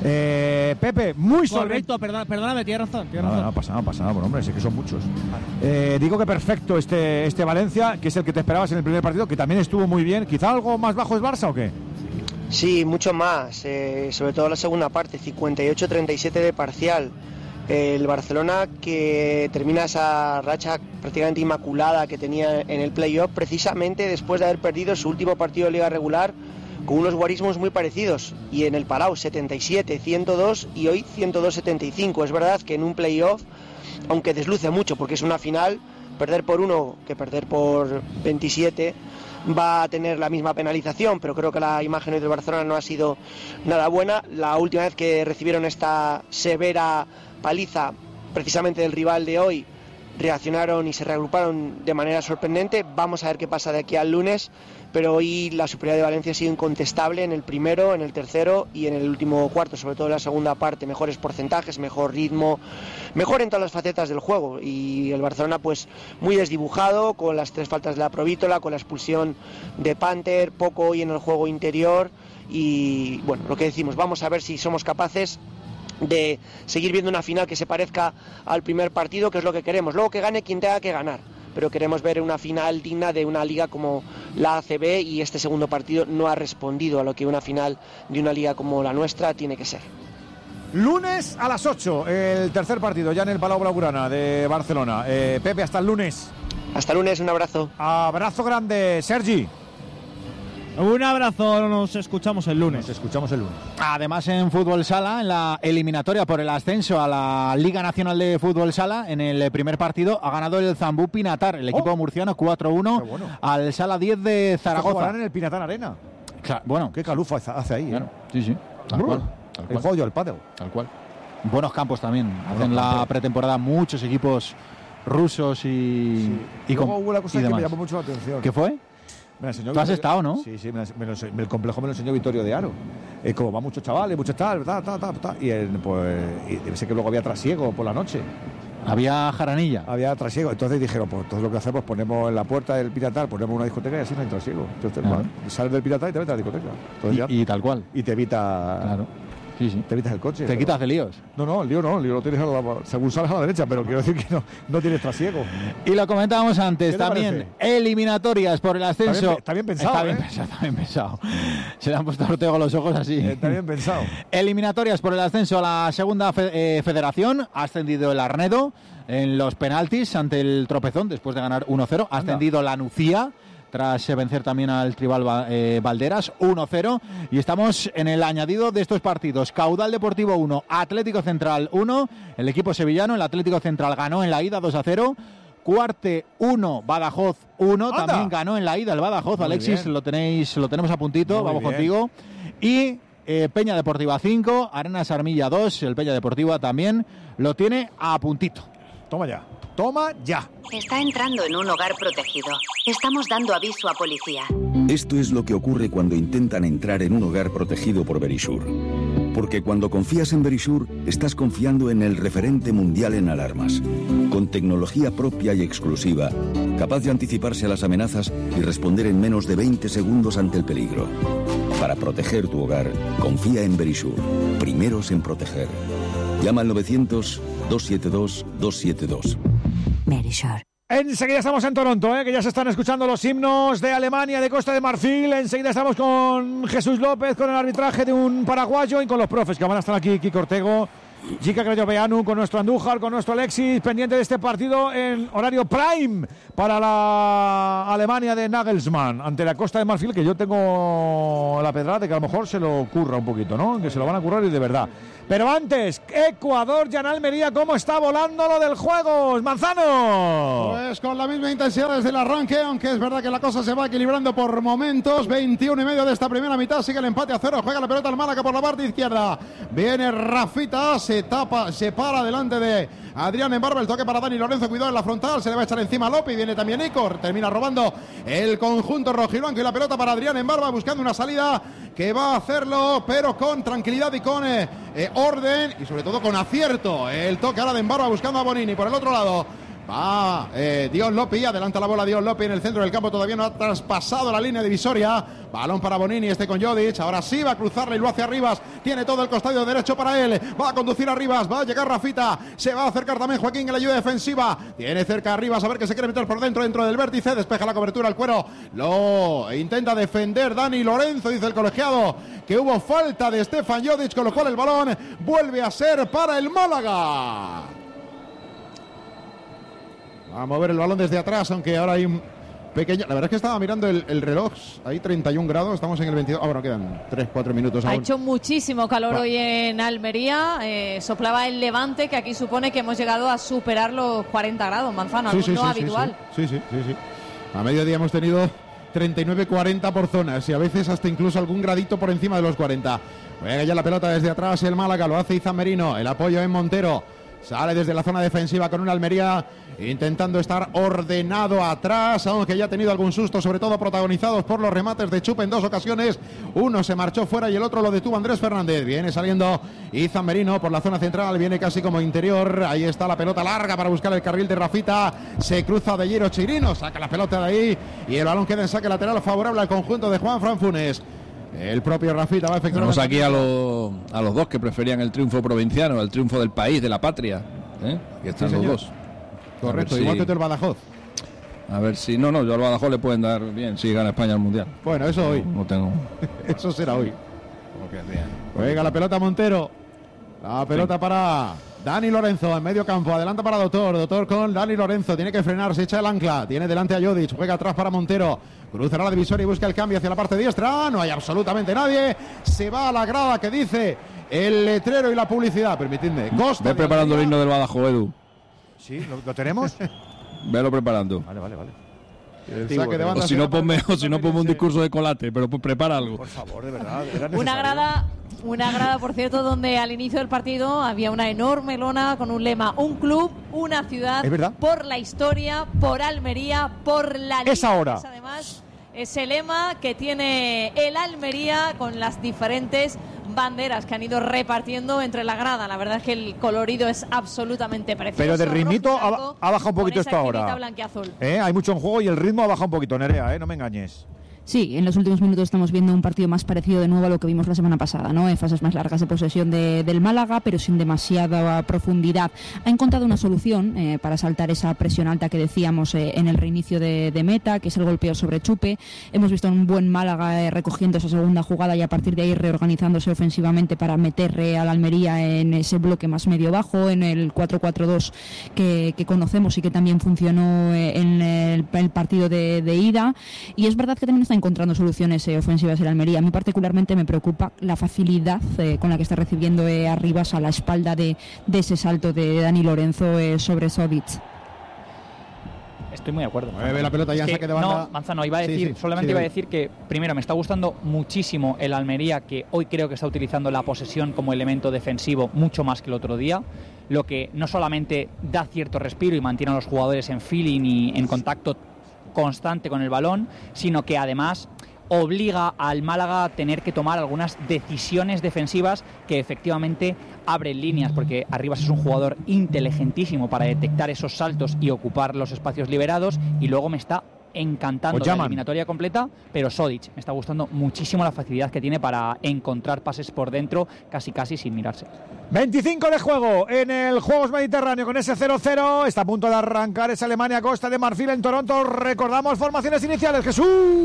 Pepe, muy correcto, perdóname, tienes razón. No pasa nada, por hombre, sé que son muchos. Digo que perfecto este Valencia, que es el que te esperabas en el primer partido, que también estuvo muy bien. ¿Quizá algo más bajo es Barça o qué? Sí, mucho más, sobre todo la segunda parte, 58-37 de parcial. El Barcelona, que termina esa racha prácticamente inmaculada que tenía en el playoff, precisamente después de haber perdido su último partido de liga regular con unos guarismos muy parecidos, y en el Palau 77-102 y hoy 102-75. Es verdad que en un playoff, aunque desluce mucho porque es una final, perder por 1 que perder por 27 va a tener la misma penalización, pero creo que la imagen del Barcelona no ha sido nada buena. La última vez que recibieron esta severa paliza, precisamente del rival de hoy, reaccionaron y se reagruparon de manera sorprendente. Vamos a ver qué pasa de aquí al lunes, pero hoy la superioridad de Valencia ha sido incontestable en el primero, en el tercero y en el último cuarto, sobre todo en la segunda parte. Mejores porcentajes, mejor ritmo, mejor en todas las facetas del juego, y el Barcelona pues muy desdibujado, con las 3 faltas de la Provítola, con la expulsión de Panther, poco hoy en el juego interior. Y bueno, lo que decimos, vamos a ver si somos capaces de seguir viendo una final que se parezca al primer partido, que es lo que queremos. Luego que gane quien tenga que ganar, pero queremos ver una final digna de una liga como la ACB, y este segundo partido no ha respondido a lo que una final de una liga como la nuestra tiene que ser. Lunes a las 8, el tercer partido ya en el Palau Blaugrana de Barcelona. Pepe, hasta el lunes. Hasta el lunes, un abrazo. Abrazo grande, Sergi. Un abrazo, nos escuchamos el lunes. Además, en fútbol sala, en la eliminatoria por el ascenso a la Liga Nacional de Fútbol Sala, en el primer partido ha ganado el Zambú Pinatar, el equipo murciano, 4-1 al Sala 10 de Zaragoza. Jugarán en el Pinatar Arena. Claro, bueno, qué calufa hace ahí. Claro. Sí, tal cual. El juego al pádel. Tal cual. Buenos campos también. Hacen la pretemporada muchos equipos rusos y luego hubo una cosa que demás. me llamó mucho la atención. ¿Qué fue? ¿Tú has estado, no? Sí, el complejo me lo enseñó Vittorio de Aro. Como va muchos chavales, muchos tal, y debe ser que luego había trasiego por la noche. Había jaranilla. Había trasiego. Entonces dijeron, pues todo lo que hacemos, ponemos en la puerta del Pinatar, ponemos una discoteca y así no hay trasiego. Entonces, sales del Pinatar y te metes a la discoteca. Y tal cual. Y te evita... Claro. Sí. Te evitas el coche. Te quitas de líos. No, el lío lo tienes según sales a la derecha, pero quiero decir que no tienes trasiego. Y lo comentábamos antes también. Eliminatorias por el ascenso. Está bien pensado. Está bien pensado. Se le han puesto a Ortega los ojos así. Está bien pensado. Eliminatorias por el ascenso a la segunda federación. Ha ascendido el Arnedo en los penaltis ante el Tropezón después de ganar 1-0. Ha ascendido la Nucía tras vencer también al Tribal Valderas 1-0, y estamos en el añadido de estos partidos. Caudal Deportivo 1, Atlético Central 1, el equipo sevillano, el Atlético Central ganó en la ida 2-0 Cuarte 1, Badajoz 1. ¡Anda! También ganó en la ida el Badajoz. Muy Alexis, bien. lo tenemos a puntito. Muy Vamos bien. contigo. Y Peña Deportiva 5, Arenas Armilla 2. El Peña Deportiva también lo tiene a puntito. Toma ya. Toma ya. Está entrando en un hogar protegido. Estamos dando aviso a policía. Esto es lo que ocurre cuando intentan entrar en un hogar protegido por Verisure. Porque cuando confías en Verisure, estás confiando en el referente mundial en alarmas. Con tecnología propia y exclusiva, capaz de anticiparse a las amenazas y responder en menos de 20 segundos ante el peligro. Para proteger tu hogar, confía en Verisure. Primeros en proteger. Llama al 900-272-272. Verisure. Enseguida estamos en Toronto, que ya se están escuchando los himnos de Alemania, de Costa de Marfil. Enseguida estamos con Jesús López, con el arbitraje de un paraguayo y con los profes que van a estar aquí, Kiko Ortego, Jica Creyoveanu, con nuestro Andújar, con nuestro Alexis, pendiente de este partido en horario prime para la Alemania de Nagelsmann ante la Costa de Marfil, que yo tengo la pedrada de que a lo mejor se lo curra un poquito, ¿no? Que se lo van a currar y de verdad. Pero antes, Ecuador ya en Almería, ¿cómo está volando lo del juego? ¡Manzano! Pues con la misma intensidad desde el arranque, aunque es verdad que la cosa se va equilibrando por momentos. 21:30 de esta primera mitad, sigue el empate a 0, juega la pelota al Málaga por la parte izquierda. Viene Rafita, se para delante de Adrián Embarba, el toque para Dani Lorenzo, cuidado en la frontal, se le va a echar encima a López, viene también Icor, termina robando el conjunto rojiblanco y la pelota para Adrián Embarba, buscando una salida que va a hacerlo, pero con tranquilidad y con orden y sobre todo con acierto. El toque ahora de Embarba buscando a Bonini por el otro lado. Va Dion Lopi, adelanta la bola Dion Lopi en el centro del campo, todavía no ha traspasado la línea divisoria. Balón para Bonini, con Jodic, ahora sí va a cruzarla y lo hace a Rivas, tiene todo el costado derecho para él, va a conducir a Rivas, va a llegar Rafita, se va a acercar también Joaquín en la ayuda defensiva, tiene cerca a Rivas, a ver que se quiere meter por dentro del vértice, despeja la cobertura al cuero, lo intenta defender Dani Lorenzo, dice el colegiado que hubo falta de Stefan Jodic, con lo cual el balón vuelve a ser para el Málaga. Va a mover el balón desde atrás, aunque ahora hay un pequeño... La verdad es que estaba mirando el reloj, hay 31 grados, estamos en el 22... bueno, quedan 3-4 minutos aún. Ha hecho muchísimo calor hoy en Almería, soplaba el levante, que aquí supone que hemos llegado a superar los 40 grados, Manzano, algo no habitual. Sí. A mediodía hemos tenido 39-40 por zonas y a veces hasta incluso algún gradito por encima de los 40. Juega ya la pelota desde atrás el Málaga, lo hace Izan Merino, el apoyo en Montero. Sale desde la zona defensiva con un Almería intentando estar ordenado atrás, aunque ya ha tenido algún susto, sobre todo protagonizados por los remates de Chupe en 2 ocasiones. Uno se marchó fuera y el otro lo detuvo Andrés Fernández. Viene saliendo Izan Merino por la zona central, viene casi como interior. Ahí está la pelota larga para buscar el carril de Rafita. Se cruza de Giro Chirino, saca la pelota de ahí y el balón queda en saque lateral favorable al conjunto de Juan Fran Funes. El propio Rafita va a efectuar. Tenemos aquí a los dos que preferían el triunfo provinciano, el triunfo del país, de la patria. Aquí están los dos. Correcto, igual que el Badajoz. A ver si. No, yo al Badajoz le pueden dar bien si gana España el mundial. Bueno, eso hoy. No tengo. Eso será hoy. Juega la pelota Montero. La pelota para Dani Lorenzo en medio campo. Adelanta para Doctor con Dani Lorenzo. Tiene que frenar, se echa el ancla. Tiene delante a Jodic. Juega atrás para Montero. Cruzará la divisoria y busca el cambio hacia la parte diestra. No hay absolutamente nadie. Se va a la grada que dice el letrero y la publicidad. Permitidme. Ve preparando el himno del Badajoz, Edu. Sí, ¿lo tenemos? Velo preparando. Vale. El saque de banda o si no, ponme un discurso de Colate, pero prepara algo. Por favor, de verdad. Una grada, por cierto, donde al inicio del partido había una enorme lona con un lema: un club, una ciudad, por la historia, por Almería, por la liga. Es ahora. Es además ese lema que tiene el Almería con las diferentes banderas que han ido repartiendo entre la grada. La verdad es que el colorido es absolutamente precioso. Pero de ritmito ha bajado un poquito esto ahora. Hay mucho en juego y el ritmo ha bajado un poquito, Nerea, no me engañes. Sí, en los últimos minutos estamos viendo un partido más parecido de nuevo a lo que vimos la semana pasada, ¿no? En fases más largas de posesión del Málaga, pero sin demasiada profundidad. Ha encontrado una solución para saltar esa presión alta que decíamos en el reinicio de meta, que es el golpeo sobre Chupe. Hemos visto un buen Málaga recogiendo esa segunda jugada y a partir de ahí reorganizándose ofensivamente para meter a la Almería en ese bloque más medio-bajo, en el 4-4-2 que conocemos y que también funcionó en el partido de ida. Y es verdad que también está encontrando soluciones ofensivas en Almería. A mí particularmente me preocupa la facilidad con la que está recibiendo a Rivas a la espalda de ese salto de Dani Lorenzo sobre Sodic. Estoy muy de acuerdo. Mueve la pelota ya en saque de banda. No, Manzano, iba a decir, solamente iba a decir que, primero, me está gustando muchísimo el Almería, que hoy creo que está utilizando la posesión como elemento defensivo mucho más que el otro día, lo que no solamente da cierto respiro y mantiene a los jugadores en feeling y en contacto constante con el balón, sino que además obliga al Málaga a tener que tomar algunas decisiones defensivas que efectivamente abren líneas, porque Arribas es un jugador inteligentísimo para detectar esos saltos y ocupar los espacios liberados, y luego me está encantando la eliminatoria completa, pero Sodic me está gustando muchísimo la facilidad que tiene para encontrar pases por dentro casi sin mirarse. 25 de juego en el Juegos Mediterráneo con ese 0-0. Está a punto de arrancar esa Alemania-Costa de Marfil en Toronto. Recordamos formaciones iniciales. Jesús.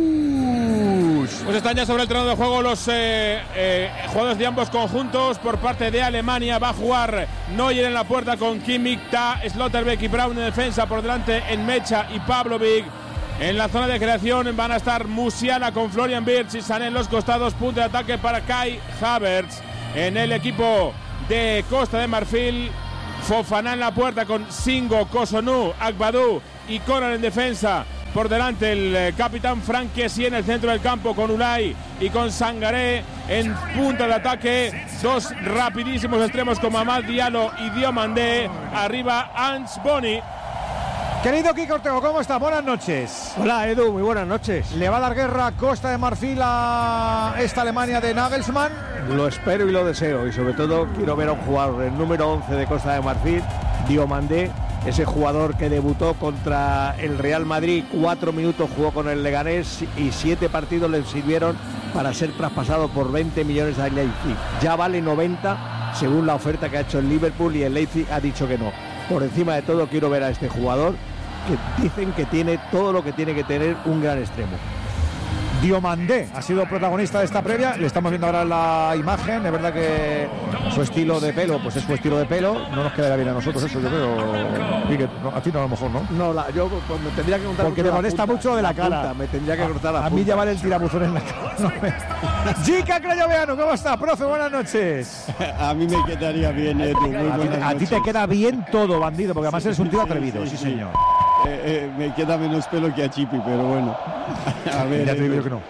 Pues están ya sobre el terreno de juego los jugadores de ambos conjuntos. Por parte de Alemania va a jugar Neuer en la puerta con Kimmich, Ta, Slotterbeck y Braun en defensa. Por delante en Mecha y Pavlovic. En la zona de creación van a estar Musiala con Florian Wirtz y Sané en los costados. Punto de ataque para Kai Havertz. En el equipo de Costa de Marfil, Fofana en la puerta con Singo, Cossonu, Agbadou y Conan en defensa. Por delante el capitán Franck Kessie en el centro del campo con Unai y con Sangaré en punta de ataque. Dos rapidísimos extremos con Mamad Diallo y Diomandé. Arriba Ants Boni. Querido Kiko Ortego, ¿cómo está? Buenas noches. Hola Edu, muy buenas noches. ¿Le va a dar guerra Costa de Marfil a esta Alemania de Nagelsmann? Lo espero y lo deseo, y sobre todo quiero ver a un jugador, el número 11 de Costa de Marfil, Diomandé, ese jugador que debutó contra el Real Madrid, 4 minutos jugó con el Leganés y 7 partidos le sirvieron para ser traspasado por 20 millones al Leipzig. Ya vale 90 según la oferta que ha hecho el Liverpool y el Leipzig ha dicho que no. Por encima de todo quiero ver a este jugador, que dicen que tiene todo lo que tiene que tener un gran extremo. Diomandé ha sido protagonista de esta previa, le estamos viendo ahora la imagen, es verdad que su estilo de pelo, pues es su estilo de pelo, no nos quedará bien a nosotros eso, yo creo. A ti no, a lo mejor, ¿no? No, yo pues, me tendría que cortar. Porque me molesta mucho de la cara. Punta, me tendría que cortar la punta. A mí ya vale el tirabuzón en la cara. Jica Crayoveanu, ¿cómo está, profe? Buenas noches. A mí me quedaría bien, Edu. A ti te queda bien todo, bandido, porque además eres un tío atrevido, sí señor. Me queda menos pelo que a Chipi, pero bueno. A ver, ya te digo que no.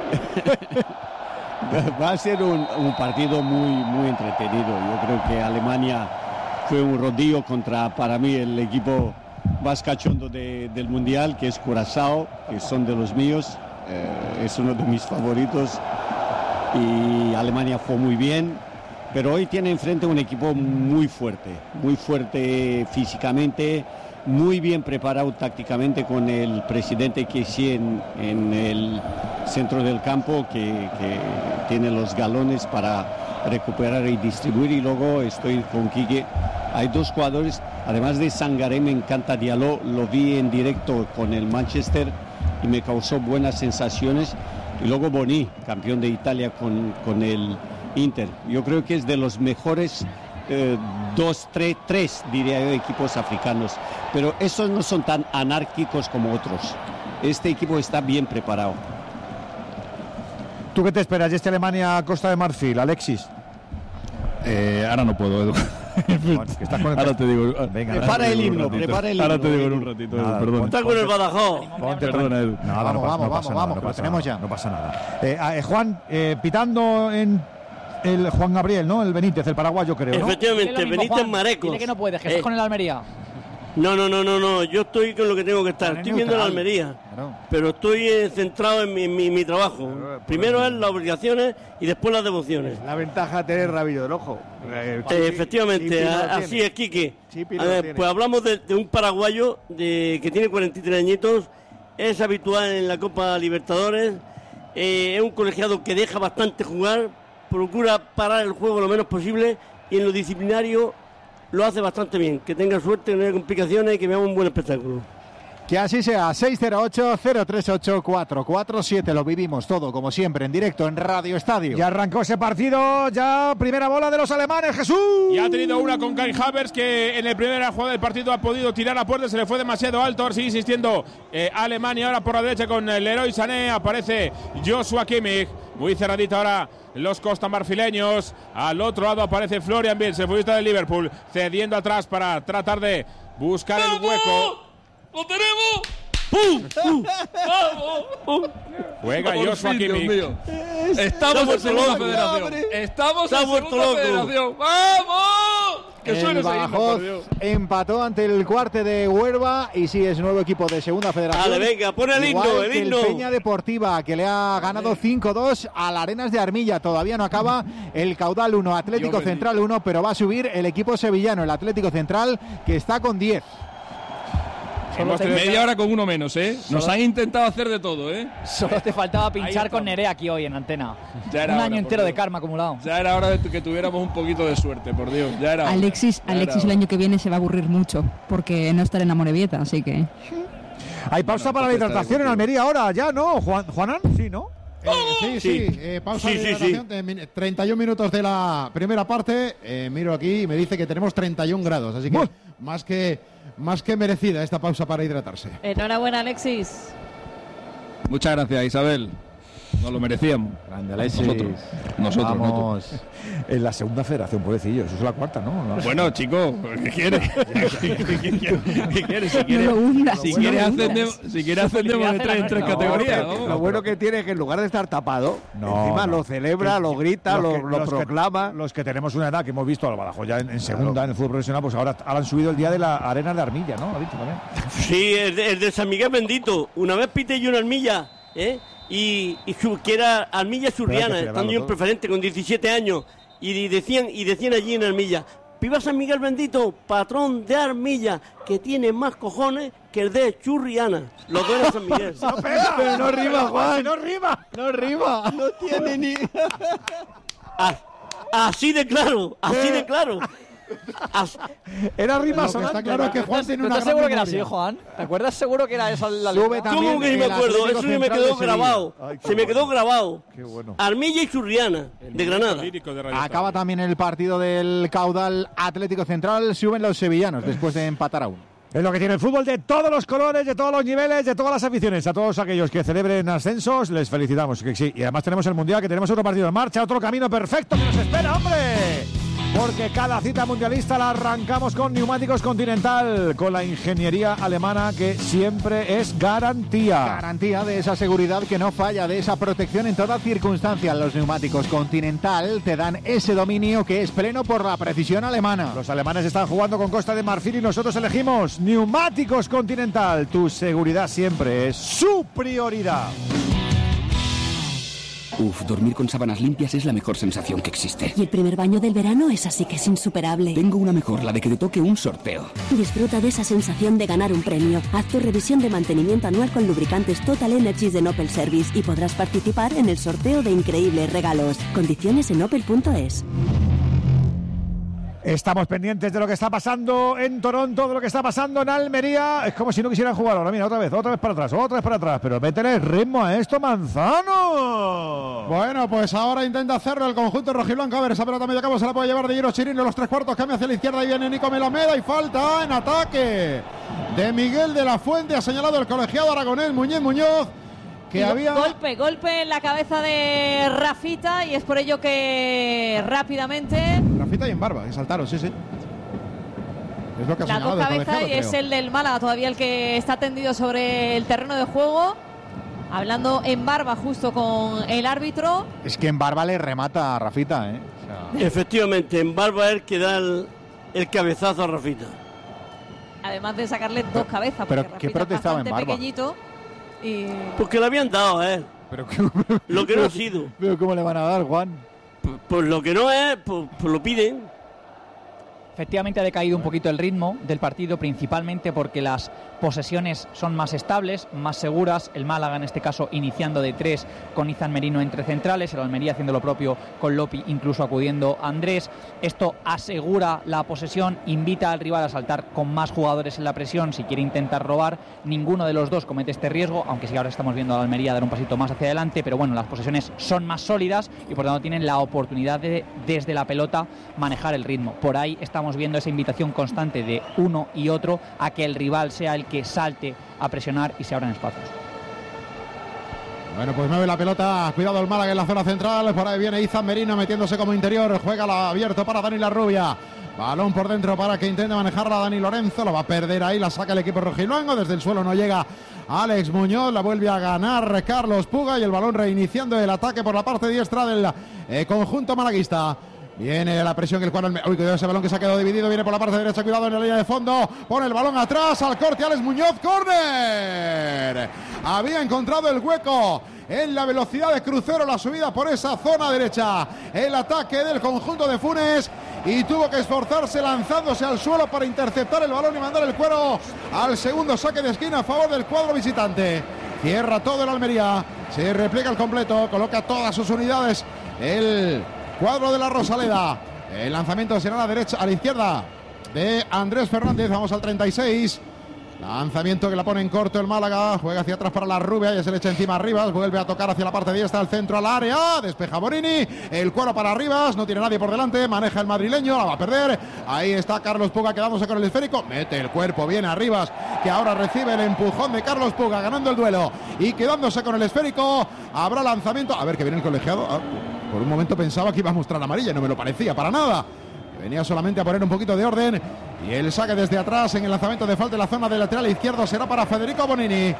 Va a ser un partido muy entretenido. Yo creo que Alemania fue un rodillo contra, para mí, el equipo más cachondo del Mundial, que es Curazao, que son de los míos. Es uno de mis favoritos. Y Alemania fue muy bien. Pero hoy tiene enfrente un equipo muy fuerte físicamente, muy bien preparado tácticamente, con el presidente Kessie en el centro del campo, que tiene los galones para recuperar y distribuir. Y luego estoy con Quique. Hay dos jugadores, además de Sangaré, me encanta Diallo, lo vi en directo con el Manchester y me causó buenas sensaciones. Y luego Boni, campeón de Italia con el Inter. Yo creo que es de los mejores tres diría yo, equipos africanos, pero esos no son tan anárquicos como otros. Este equipo está bien preparado. ¿Tú qué te esperas de este Alemania-Costa de Marfil, Alexis? Ahora no puedo, Edu. Ahora te digo. Venga, prepara el himno. Ahora te digo en un ratito, Edu, perdón. Está con el Badajoz. Perdona, Edu. Vamos, que lo tenemos ya. No pasa nada. Juan, pitando en el Juan Gabriel, ¿no? El Benítez, el paraguayo, creo, ¿no? Efectivamente, Benítez Marecos. Dile que no puedes, que estás con el Almería. No, yo estoy con lo que tengo que estar. Estoy viendo la Almería, pero estoy centrado en mi trabajo. Primero es las obligaciones y después las devociones. La ventaja de tener rabillo del ojo. Efectivamente, así es, Quique. Pues hablamos de un paraguayo que tiene 43 añitos, es habitual en la Copa Libertadores, es un colegiado que deja bastante jugar, procura parar el juego lo menos posible y en lo disciplinario lo hace bastante bien. Que tenga suerte, que no haya complicaciones y que veamos un buen espectáculo. Que así sea. 608-038-447. Lo vivimos todo, como siempre, en directo en Radio Estadio. Ya arrancó ese partido. Ya primera bola de los alemanes. Jesús. Y ha tenido una con Kai Havertz, que en la primera jugada del partido ha podido tirar a puerta. Se le fue demasiado alto. Ahora sigue insistiendo Alemania. Ahora por la derecha con Leroy Sané. Aparece Joshua Kimmich. Muy cerradito ahora los costamarfileños. Al otro lado aparece Florian Wirtz, el futbolista del Liverpool, cediendo atrás para tratar de buscar el hueco. ¡Lo tenemos! ¡Pum! ¡Vamos! Juega Joshua Kimmich. Estamos en segunda federación. Estamos en segunda federación. ¡Vamos! Que el Badajoz empató ante el Cuarte de Huelva y sí, es nuevo equipo de segunda federación. Vale, venga, pon el himno, el himno. El Peña Deportiva, que le ha ganado 5-2 al Arenas de Armilla. Todavía no acaba el Caudal 1, Atlético Central 1, pero va a subir el equipo sevillano, el Atlético Central, que está con 10. Media hora con uno menos, ¿eh? Nos han intentado hacer de todo, ¿eh? Solo te faltaba pinchar con Nerea aquí hoy en antena. Un año entero de karma acumulado. Ya era hora de que tuviéramos un poquito de suerte, por Dios. Ya era Alexis el año que viene se va a aburrir mucho porque no estará en Amorebieta, así que... Hay pausa para la hidratación en Almería ahora, ya, ¿no? ¿Juanan? Sí, ¿no? Pausa de hidratación, 31 minutos de la primera parte. Miro aquí y me dice que tenemos 31 grados, así que más que merecida esta pausa para hidratarse. Enhorabuena, Alexis. Muchas gracias, Isabel. Nos lo merecíamos. Grande, Alexis. Nosotros. Vamos. En la segunda federación, pobrecillo. Eso es la cuarta, ¿no? Bueno, chico, ¿qué quieres? ¿Qué quieres? Si quieres ascendemos de tres categorías. Lo bueno que tiene es que en lugar de estar tapado, encima lo celebra, lo grita, lo proclama. Los que tenemos una edad que hemos visto al Badajoz ya en segunda, en el fútbol profesional, pues ahora han subido el día de la Arena de Armilla, ¿no? Lo ha dicho también. Sí, el de San Miguel bendito. Una vez pité yo en Armilla, y que era Armilla Churriana, estando yo en preferente con 17 años, y decían allí en Armilla: viva San Miguel bendito, patrón de Armilla, que tiene más cojones que el de Churriana. Los dos de San Miguel. No pega, pero no rima, Juan. No rima. No tiene ni... Así de claro. Era rima sonante. Está claro que Juan tiene una ¿Estás seguro que era así, Juan? ¿Te acuerdas seguro que era esa la letra? ¿Cómo que me acuerdo? Eso me quedó grabado. Se me quedó grabado. Qué bueno. Armilla y Churriana, de Granada. Acaba también el partido del Caudal Atlético Central. Suben los sevillanos después de empatar a 1. Es lo que tiene el fútbol de todos los colores, de todos los niveles, de todas las aficiones. A todos aquellos que celebren ascensos, les felicitamos. Que sí. Y además tenemos el Mundial, que tenemos otro partido en marcha, otro camino perfecto que nos espera, hombre. Porque cada cita mundialista la arrancamos con Neumáticos Continental, con la ingeniería alemana que siempre es garantía. Garantía de esa seguridad que no falla, de esa protección en toda circunstancia. Los Neumáticos Continental te dan ese dominio que es pleno por la precisión alemana. Los alemanes están jugando con Costa de Marfil y nosotros elegimos Neumáticos Continental. Tu seguridad siempre es su prioridad. Dormir con sábanas limpias es la mejor sensación que existe. Y el primer baño del verano es así que es insuperable. Tengo una mejor, la de que te toque un sorteo. Disfruta de esa sensación de ganar un premio. Haz tu revisión de mantenimiento anual con lubricantes Total Energies de Opel Service y podrás participar en el sorteo de increíbles regalos. Condiciones en opel.es. Estamos pendientes de lo que está pasando en Toronto, de lo que está pasando en Almería. Es como si no quisieran jugar ahora. Mira, otra vez para atrás. Pero métele ritmo a esto, Manzano. Bueno, pues ahora intenta hacerlo el conjunto rojiblanco. A ver, esa pelota medio campo se la puede llevar de Giro Chirino en los 3/4. Cambia hacia la izquierda y viene Nico Melameda. Y falta en ataque de Miguel de la Fuente. Ha señalado el colegiado aragonés Muñoz. Golpe en la cabeza de Rafita y es por ello que rápidamente... Rafita y en Barba, que saltaron, sí. Es lo que ha señalado el colegiado, y es el del Málaga todavía el que está tendido sobre el terreno de juego, hablando en Barba justo con el árbitro. Es que en Barba le remata a Rafita, Efectivamente, en Barba es el que da el cabezazo a Rafita. Además de sacarle dos cabezas, pero porque ¿qué Rafita protestaba es en bastante Barba? pequeñito. Porque le habían dado a él. Lo que no ha sido. Pero ¿cómo le van a dar, Juan? Pues lo que no es, pues lo piden. Efectivamente ha decaído un poquito el ritmo del partido, principalmente porque las posesiones son más estables, más seguras. El Málaga, en este caso, iniciando de 3 con Izan Merino entre centrales, el Almería haciendo lo propio con Lopi, incluso acudiendo a Andrés. Esto asegura la posesión, invita al rival a saltar con más jugadores en la presión si quiere intentar robar. Ninguno de los dos comete este riesgo, aunque sí ahora estamos viendo a la Almería dar un pasito más hacia adelante, pero bueno, las posesiones son más sólidas y por tanto tienen la oportunidad de, desde la pelota, manejar el ritmo. Por ahí estamos viendo esa invitación constante de uno y otro a que el rival sea el que salte a presionar y se abran espacios. Bueno, pues mueve la pelota, cuidado el Málaga en la zona central, por ahí viene Izan Merino metiéndose como interior, juega la abierto para Dani Larrubia. Balón por dentro para que intente manejarla Dani Lorenzo. Lo va a perder ahí, la saca el equipo rojiblanco. Desde el suelo no llega Alex Muñoz. La vuelve a ganar Carlos Puga. Y el balón reiniciando el ataque por la parte diestra del conjunto malaguista. Viene la presión que el cuadro. Uy, cuidado ese balón que se ha quedado dividido. Viene por la parte derecha, cuidado en la línea de fondo. Pone el balón atrás al corte Alex Muñoz. ¡Córner! Había encontrado el hueco en la velocidad de crucero, la subida por esa zona derecha. El ataque del conjunto de Funes. Y tuvo que esforzarse lanzándose al suelo para interceptar el balón y mandar el cuero al segundo saque de esquina a favor del cuadro visitante. Cierra todo el Almería. Se repliega el completo. Coloca todas sus unidades. El cuadro de la Rosaleda. El lanzamiento será a la derecha, a la izquierda de Andrés Fernández. Vamos al 36. Lanzamiento que la pone en corto el Málaga. Juega hacia atrás para la Rubia. Ya se le echa encima a Rivas. Vuelve a tocar hacia la parte diestra, al centro, al área. Despeja Borini. El cuero para Rivas. No tiene nadie por delante. Maneja el madrileño. La va a perder. Ahí está Carlos Puga quedándose con el esférico. Mete el cuerpo. Viene a Rivas, que ahora recibe el empujón de Carlos Puga, ganando el duelo y quedándose con el esférico. Habrá lanzamiento. A ver, que viene el colegiado. Por un momento pensaba que iba a mostrar amarilla. No me lo parecía para nada. Venía solamente a poner un poquito de orden. Y el saque desde atrás en el lanzamiento de falta en la zona del lateral izquierdo será para Federico Bonini.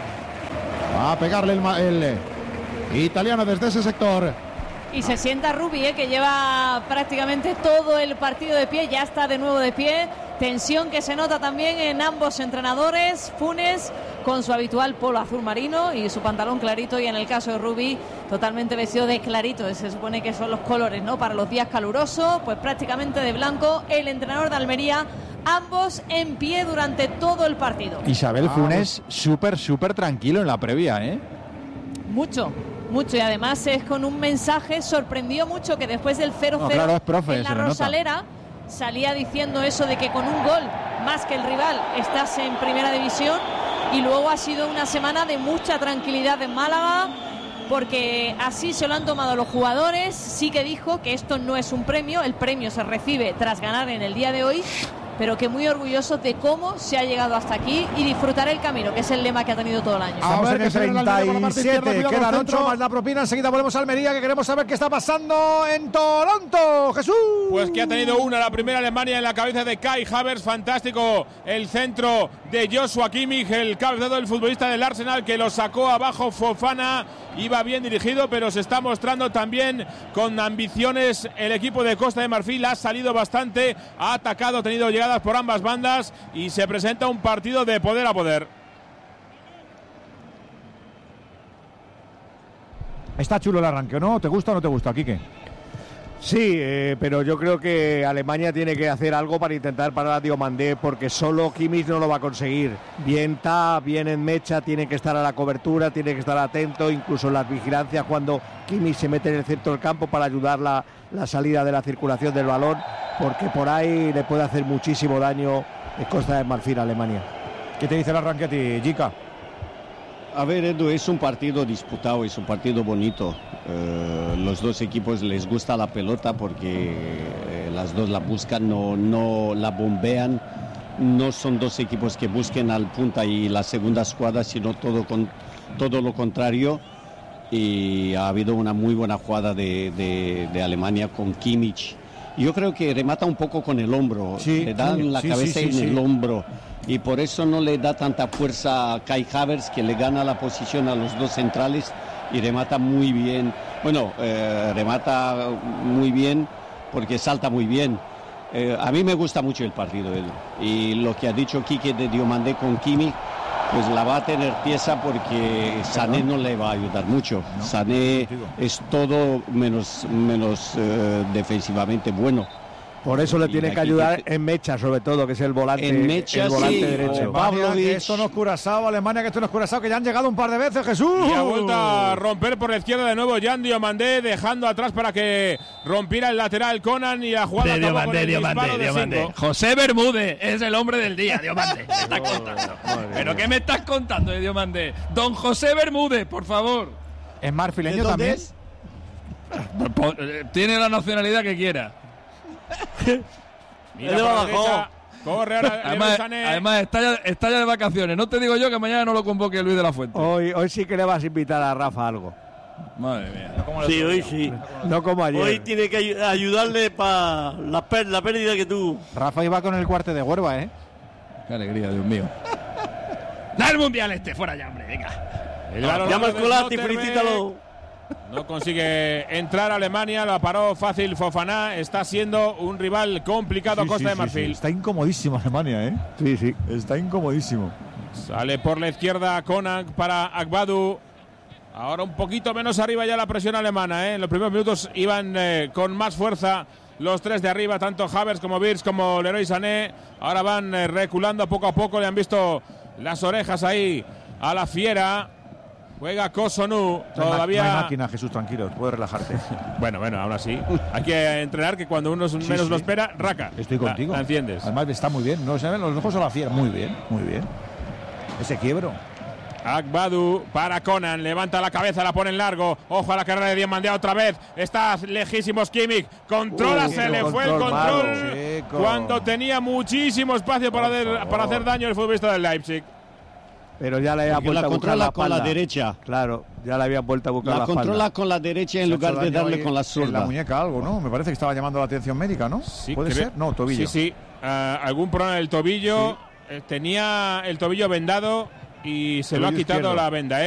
Va a pegarle el italiano desde ese sector. Y se sienta Rubi, que lleva prácticamente todo el partido de pie. Ya está de nuevo de pie. Tensión que se nota también en ambos entrenadores. Funes con su habitual polo azul marino y su pantalón clarito, y en el caso de Rubi totalmente vestido de clarito. Se supone que son los colores, ¿no?, para los días calurosos, pues prácticamente de blanco. El entrenador de Almería, ambos en pie durante todo el partido. Isabel Funes súper tranquilo en la previa, Mucho, y además es con un mensaje. Sorprendió mucho que después del 0-0 claro, es profe, en la Rosalera salía diciendo eso de que con un gol más que el rival estás en primera división. Y luego ha sido una semana de mucha tranquilidad en Málaga, porque así se lo han tomado los jugadores. Sí que dijo que esto no es un premio, el premio se recibe tras ganar en el día de hoy, pero que muy orgulloso de cómo se ha llegado hasta aquí y disfrutar el camino, que es el lema que ha tenido todo el año. Estamos en el 37, quedan 8 más la propina. Enseguida volvemos a Almería, que queremos saber qué está pasando en Toronto. Jesús. Pues que ha tenido la primera Alemania en la cabeza de Kai Havertz. Fantástico el centro de Joshua Kimmich, el cabezado del futbolista del Arsenal, que lo sacó abajo Fofana. Iba bien dirigido, pero se está mostrando también con ambiciones el equipo de Costa de Marfil. Ha salido bastante, ha atacado, ha tenido llegadas por ambas bandas y se presenta un partido de poder a poder. Está chulo el arranque, ¿no? ¿Te gusta o no te gusta, Quique? Sí, pero yo creo que Alemania tiene que hacer algo para intentar parar a Diomandé, porque solo Kimmich no lo va a conseguir. Bien en mecha, tiene que estar a la cobertura, tiene que estar atento, incluso en las vigilancias cuando Kimmich se mete en el centro del campo para ayudar la salida de la circulación del balón, porque por ahí le puede hacer muchísimo daño Costa de Marfil a Alemania. ¿Qué te dice el arranque a ti, Jica? A ver, Edu, es un partido disputado, es un partido bonito. Los dos equipos les gusta la pelota porque las dos la buscan, no la bombean. No son dos equipos que busquen al punta y la segunda escuadra, sino todo lo contrario. Y ha habido una muy buena jugada de Alemania con Kimmich. Yo creo que remata un poco con el hombro, le dan la cabeza en el hombro. Y por eso no le da tanta fuerza a Kai Havertz, que le gana la posición a los dos centrales y remata muy bien. Bueno, remata muy bien porque salta muy bien. A mí me gusta mucho el partido, Edu. Y lo que ha dicho Quique de Diomandé con Kimmich, pues la va a tener pieza porque Sané no le va a ayudar mucho. Sané es todo menos defensivamente bueno. Por eso le tiene que ayudar en mecha, sobre todo, que es el volante, derecho. Pablo, que esto no es Curazao, Alemania, que esto no es Curazao, que ya han llegado un par de veces, Jesús. Y ha vuelto a romper por la izquierda de nuevo Jan Diomandé, dejando atrás para que rompiera el lateral Conan, y la jugada acabó con el disparo de 5. José Bermúdez es el hombre del día, Diomandé. ¿Qué estás contando? ¿Pero qué me estás contando de Diomandé? Don José Bermúdez, por favor. ¿Es marfileño también? Tiene la nacionalidad que quiera. Mira, corre ahora. Además está ya de vacaciones. No te digo yo que mañana no lo convoque Luis de la Fuente. Hoy sí que le vas a invitar a Rafa algo. Madre mía. Sí, hoy sí. No como ayer. Hoy tiene que ayudarle para la pérdida que tuvo. Rafa iba con el cuarte de Huerva, ¿eh? Qué alegría, Dios mío. ¡Da el mundial fuera ya, hombre! Venga. Llama al Colati, felicítalo. No consigue entrar a Alemania, lo paró fácil Fofana. Está siendo un rival complicado Costa de Marfil. Sí. Está incomodísimo Alemania, ¿eh? Sí. Está incomodísimo. Sale por la izquierda Konak para Agbadu. Ahora un poquito menos arriba ya la presión alemana, ¿eh? En los primeros minutos iban con más fuerza los tres de arriba, tanto Havertz como Wirtz como Leroy Sané. Ahora van reculando poco a poco, le han visto las orejas ahí a la fiera. Juega Kosunu, todavía... No hay máquina, Jesús, tranquilo, puedes relajarte. Bueno, aún así. Hay que entrenar que cuando uno menos lo espera, raca. Estoy contigo. La enciendes. Además está muy bien, no se ven los ojos a la fiera. Muy bien. Ese quiebro. Agbadu para Conan, levanta la cabeza, la pone en largo. Ojo a la carrera de Diamandea otra vez. Está lejísimos Kimmich. Controla, se le fue el control. Cuando tenía muchísimo espacio para hacer daño el futbolista del Leipzig. Pero ya le había vuelto a buscar la con la derecha. Claro, ya le había vuelto a buscar la espalda. La controla con la derecha en lugar de darle con la zurda. En la muñeca algo, ¿no? Me parece que estaba llamando la atención médica, ¿no? Sí, ¿Puede ser? No, tobillo. Sí. Algún problema del tobillo. Sí. Tenía el tobillo vendado y se lo ha quitado izquierdo. La venda,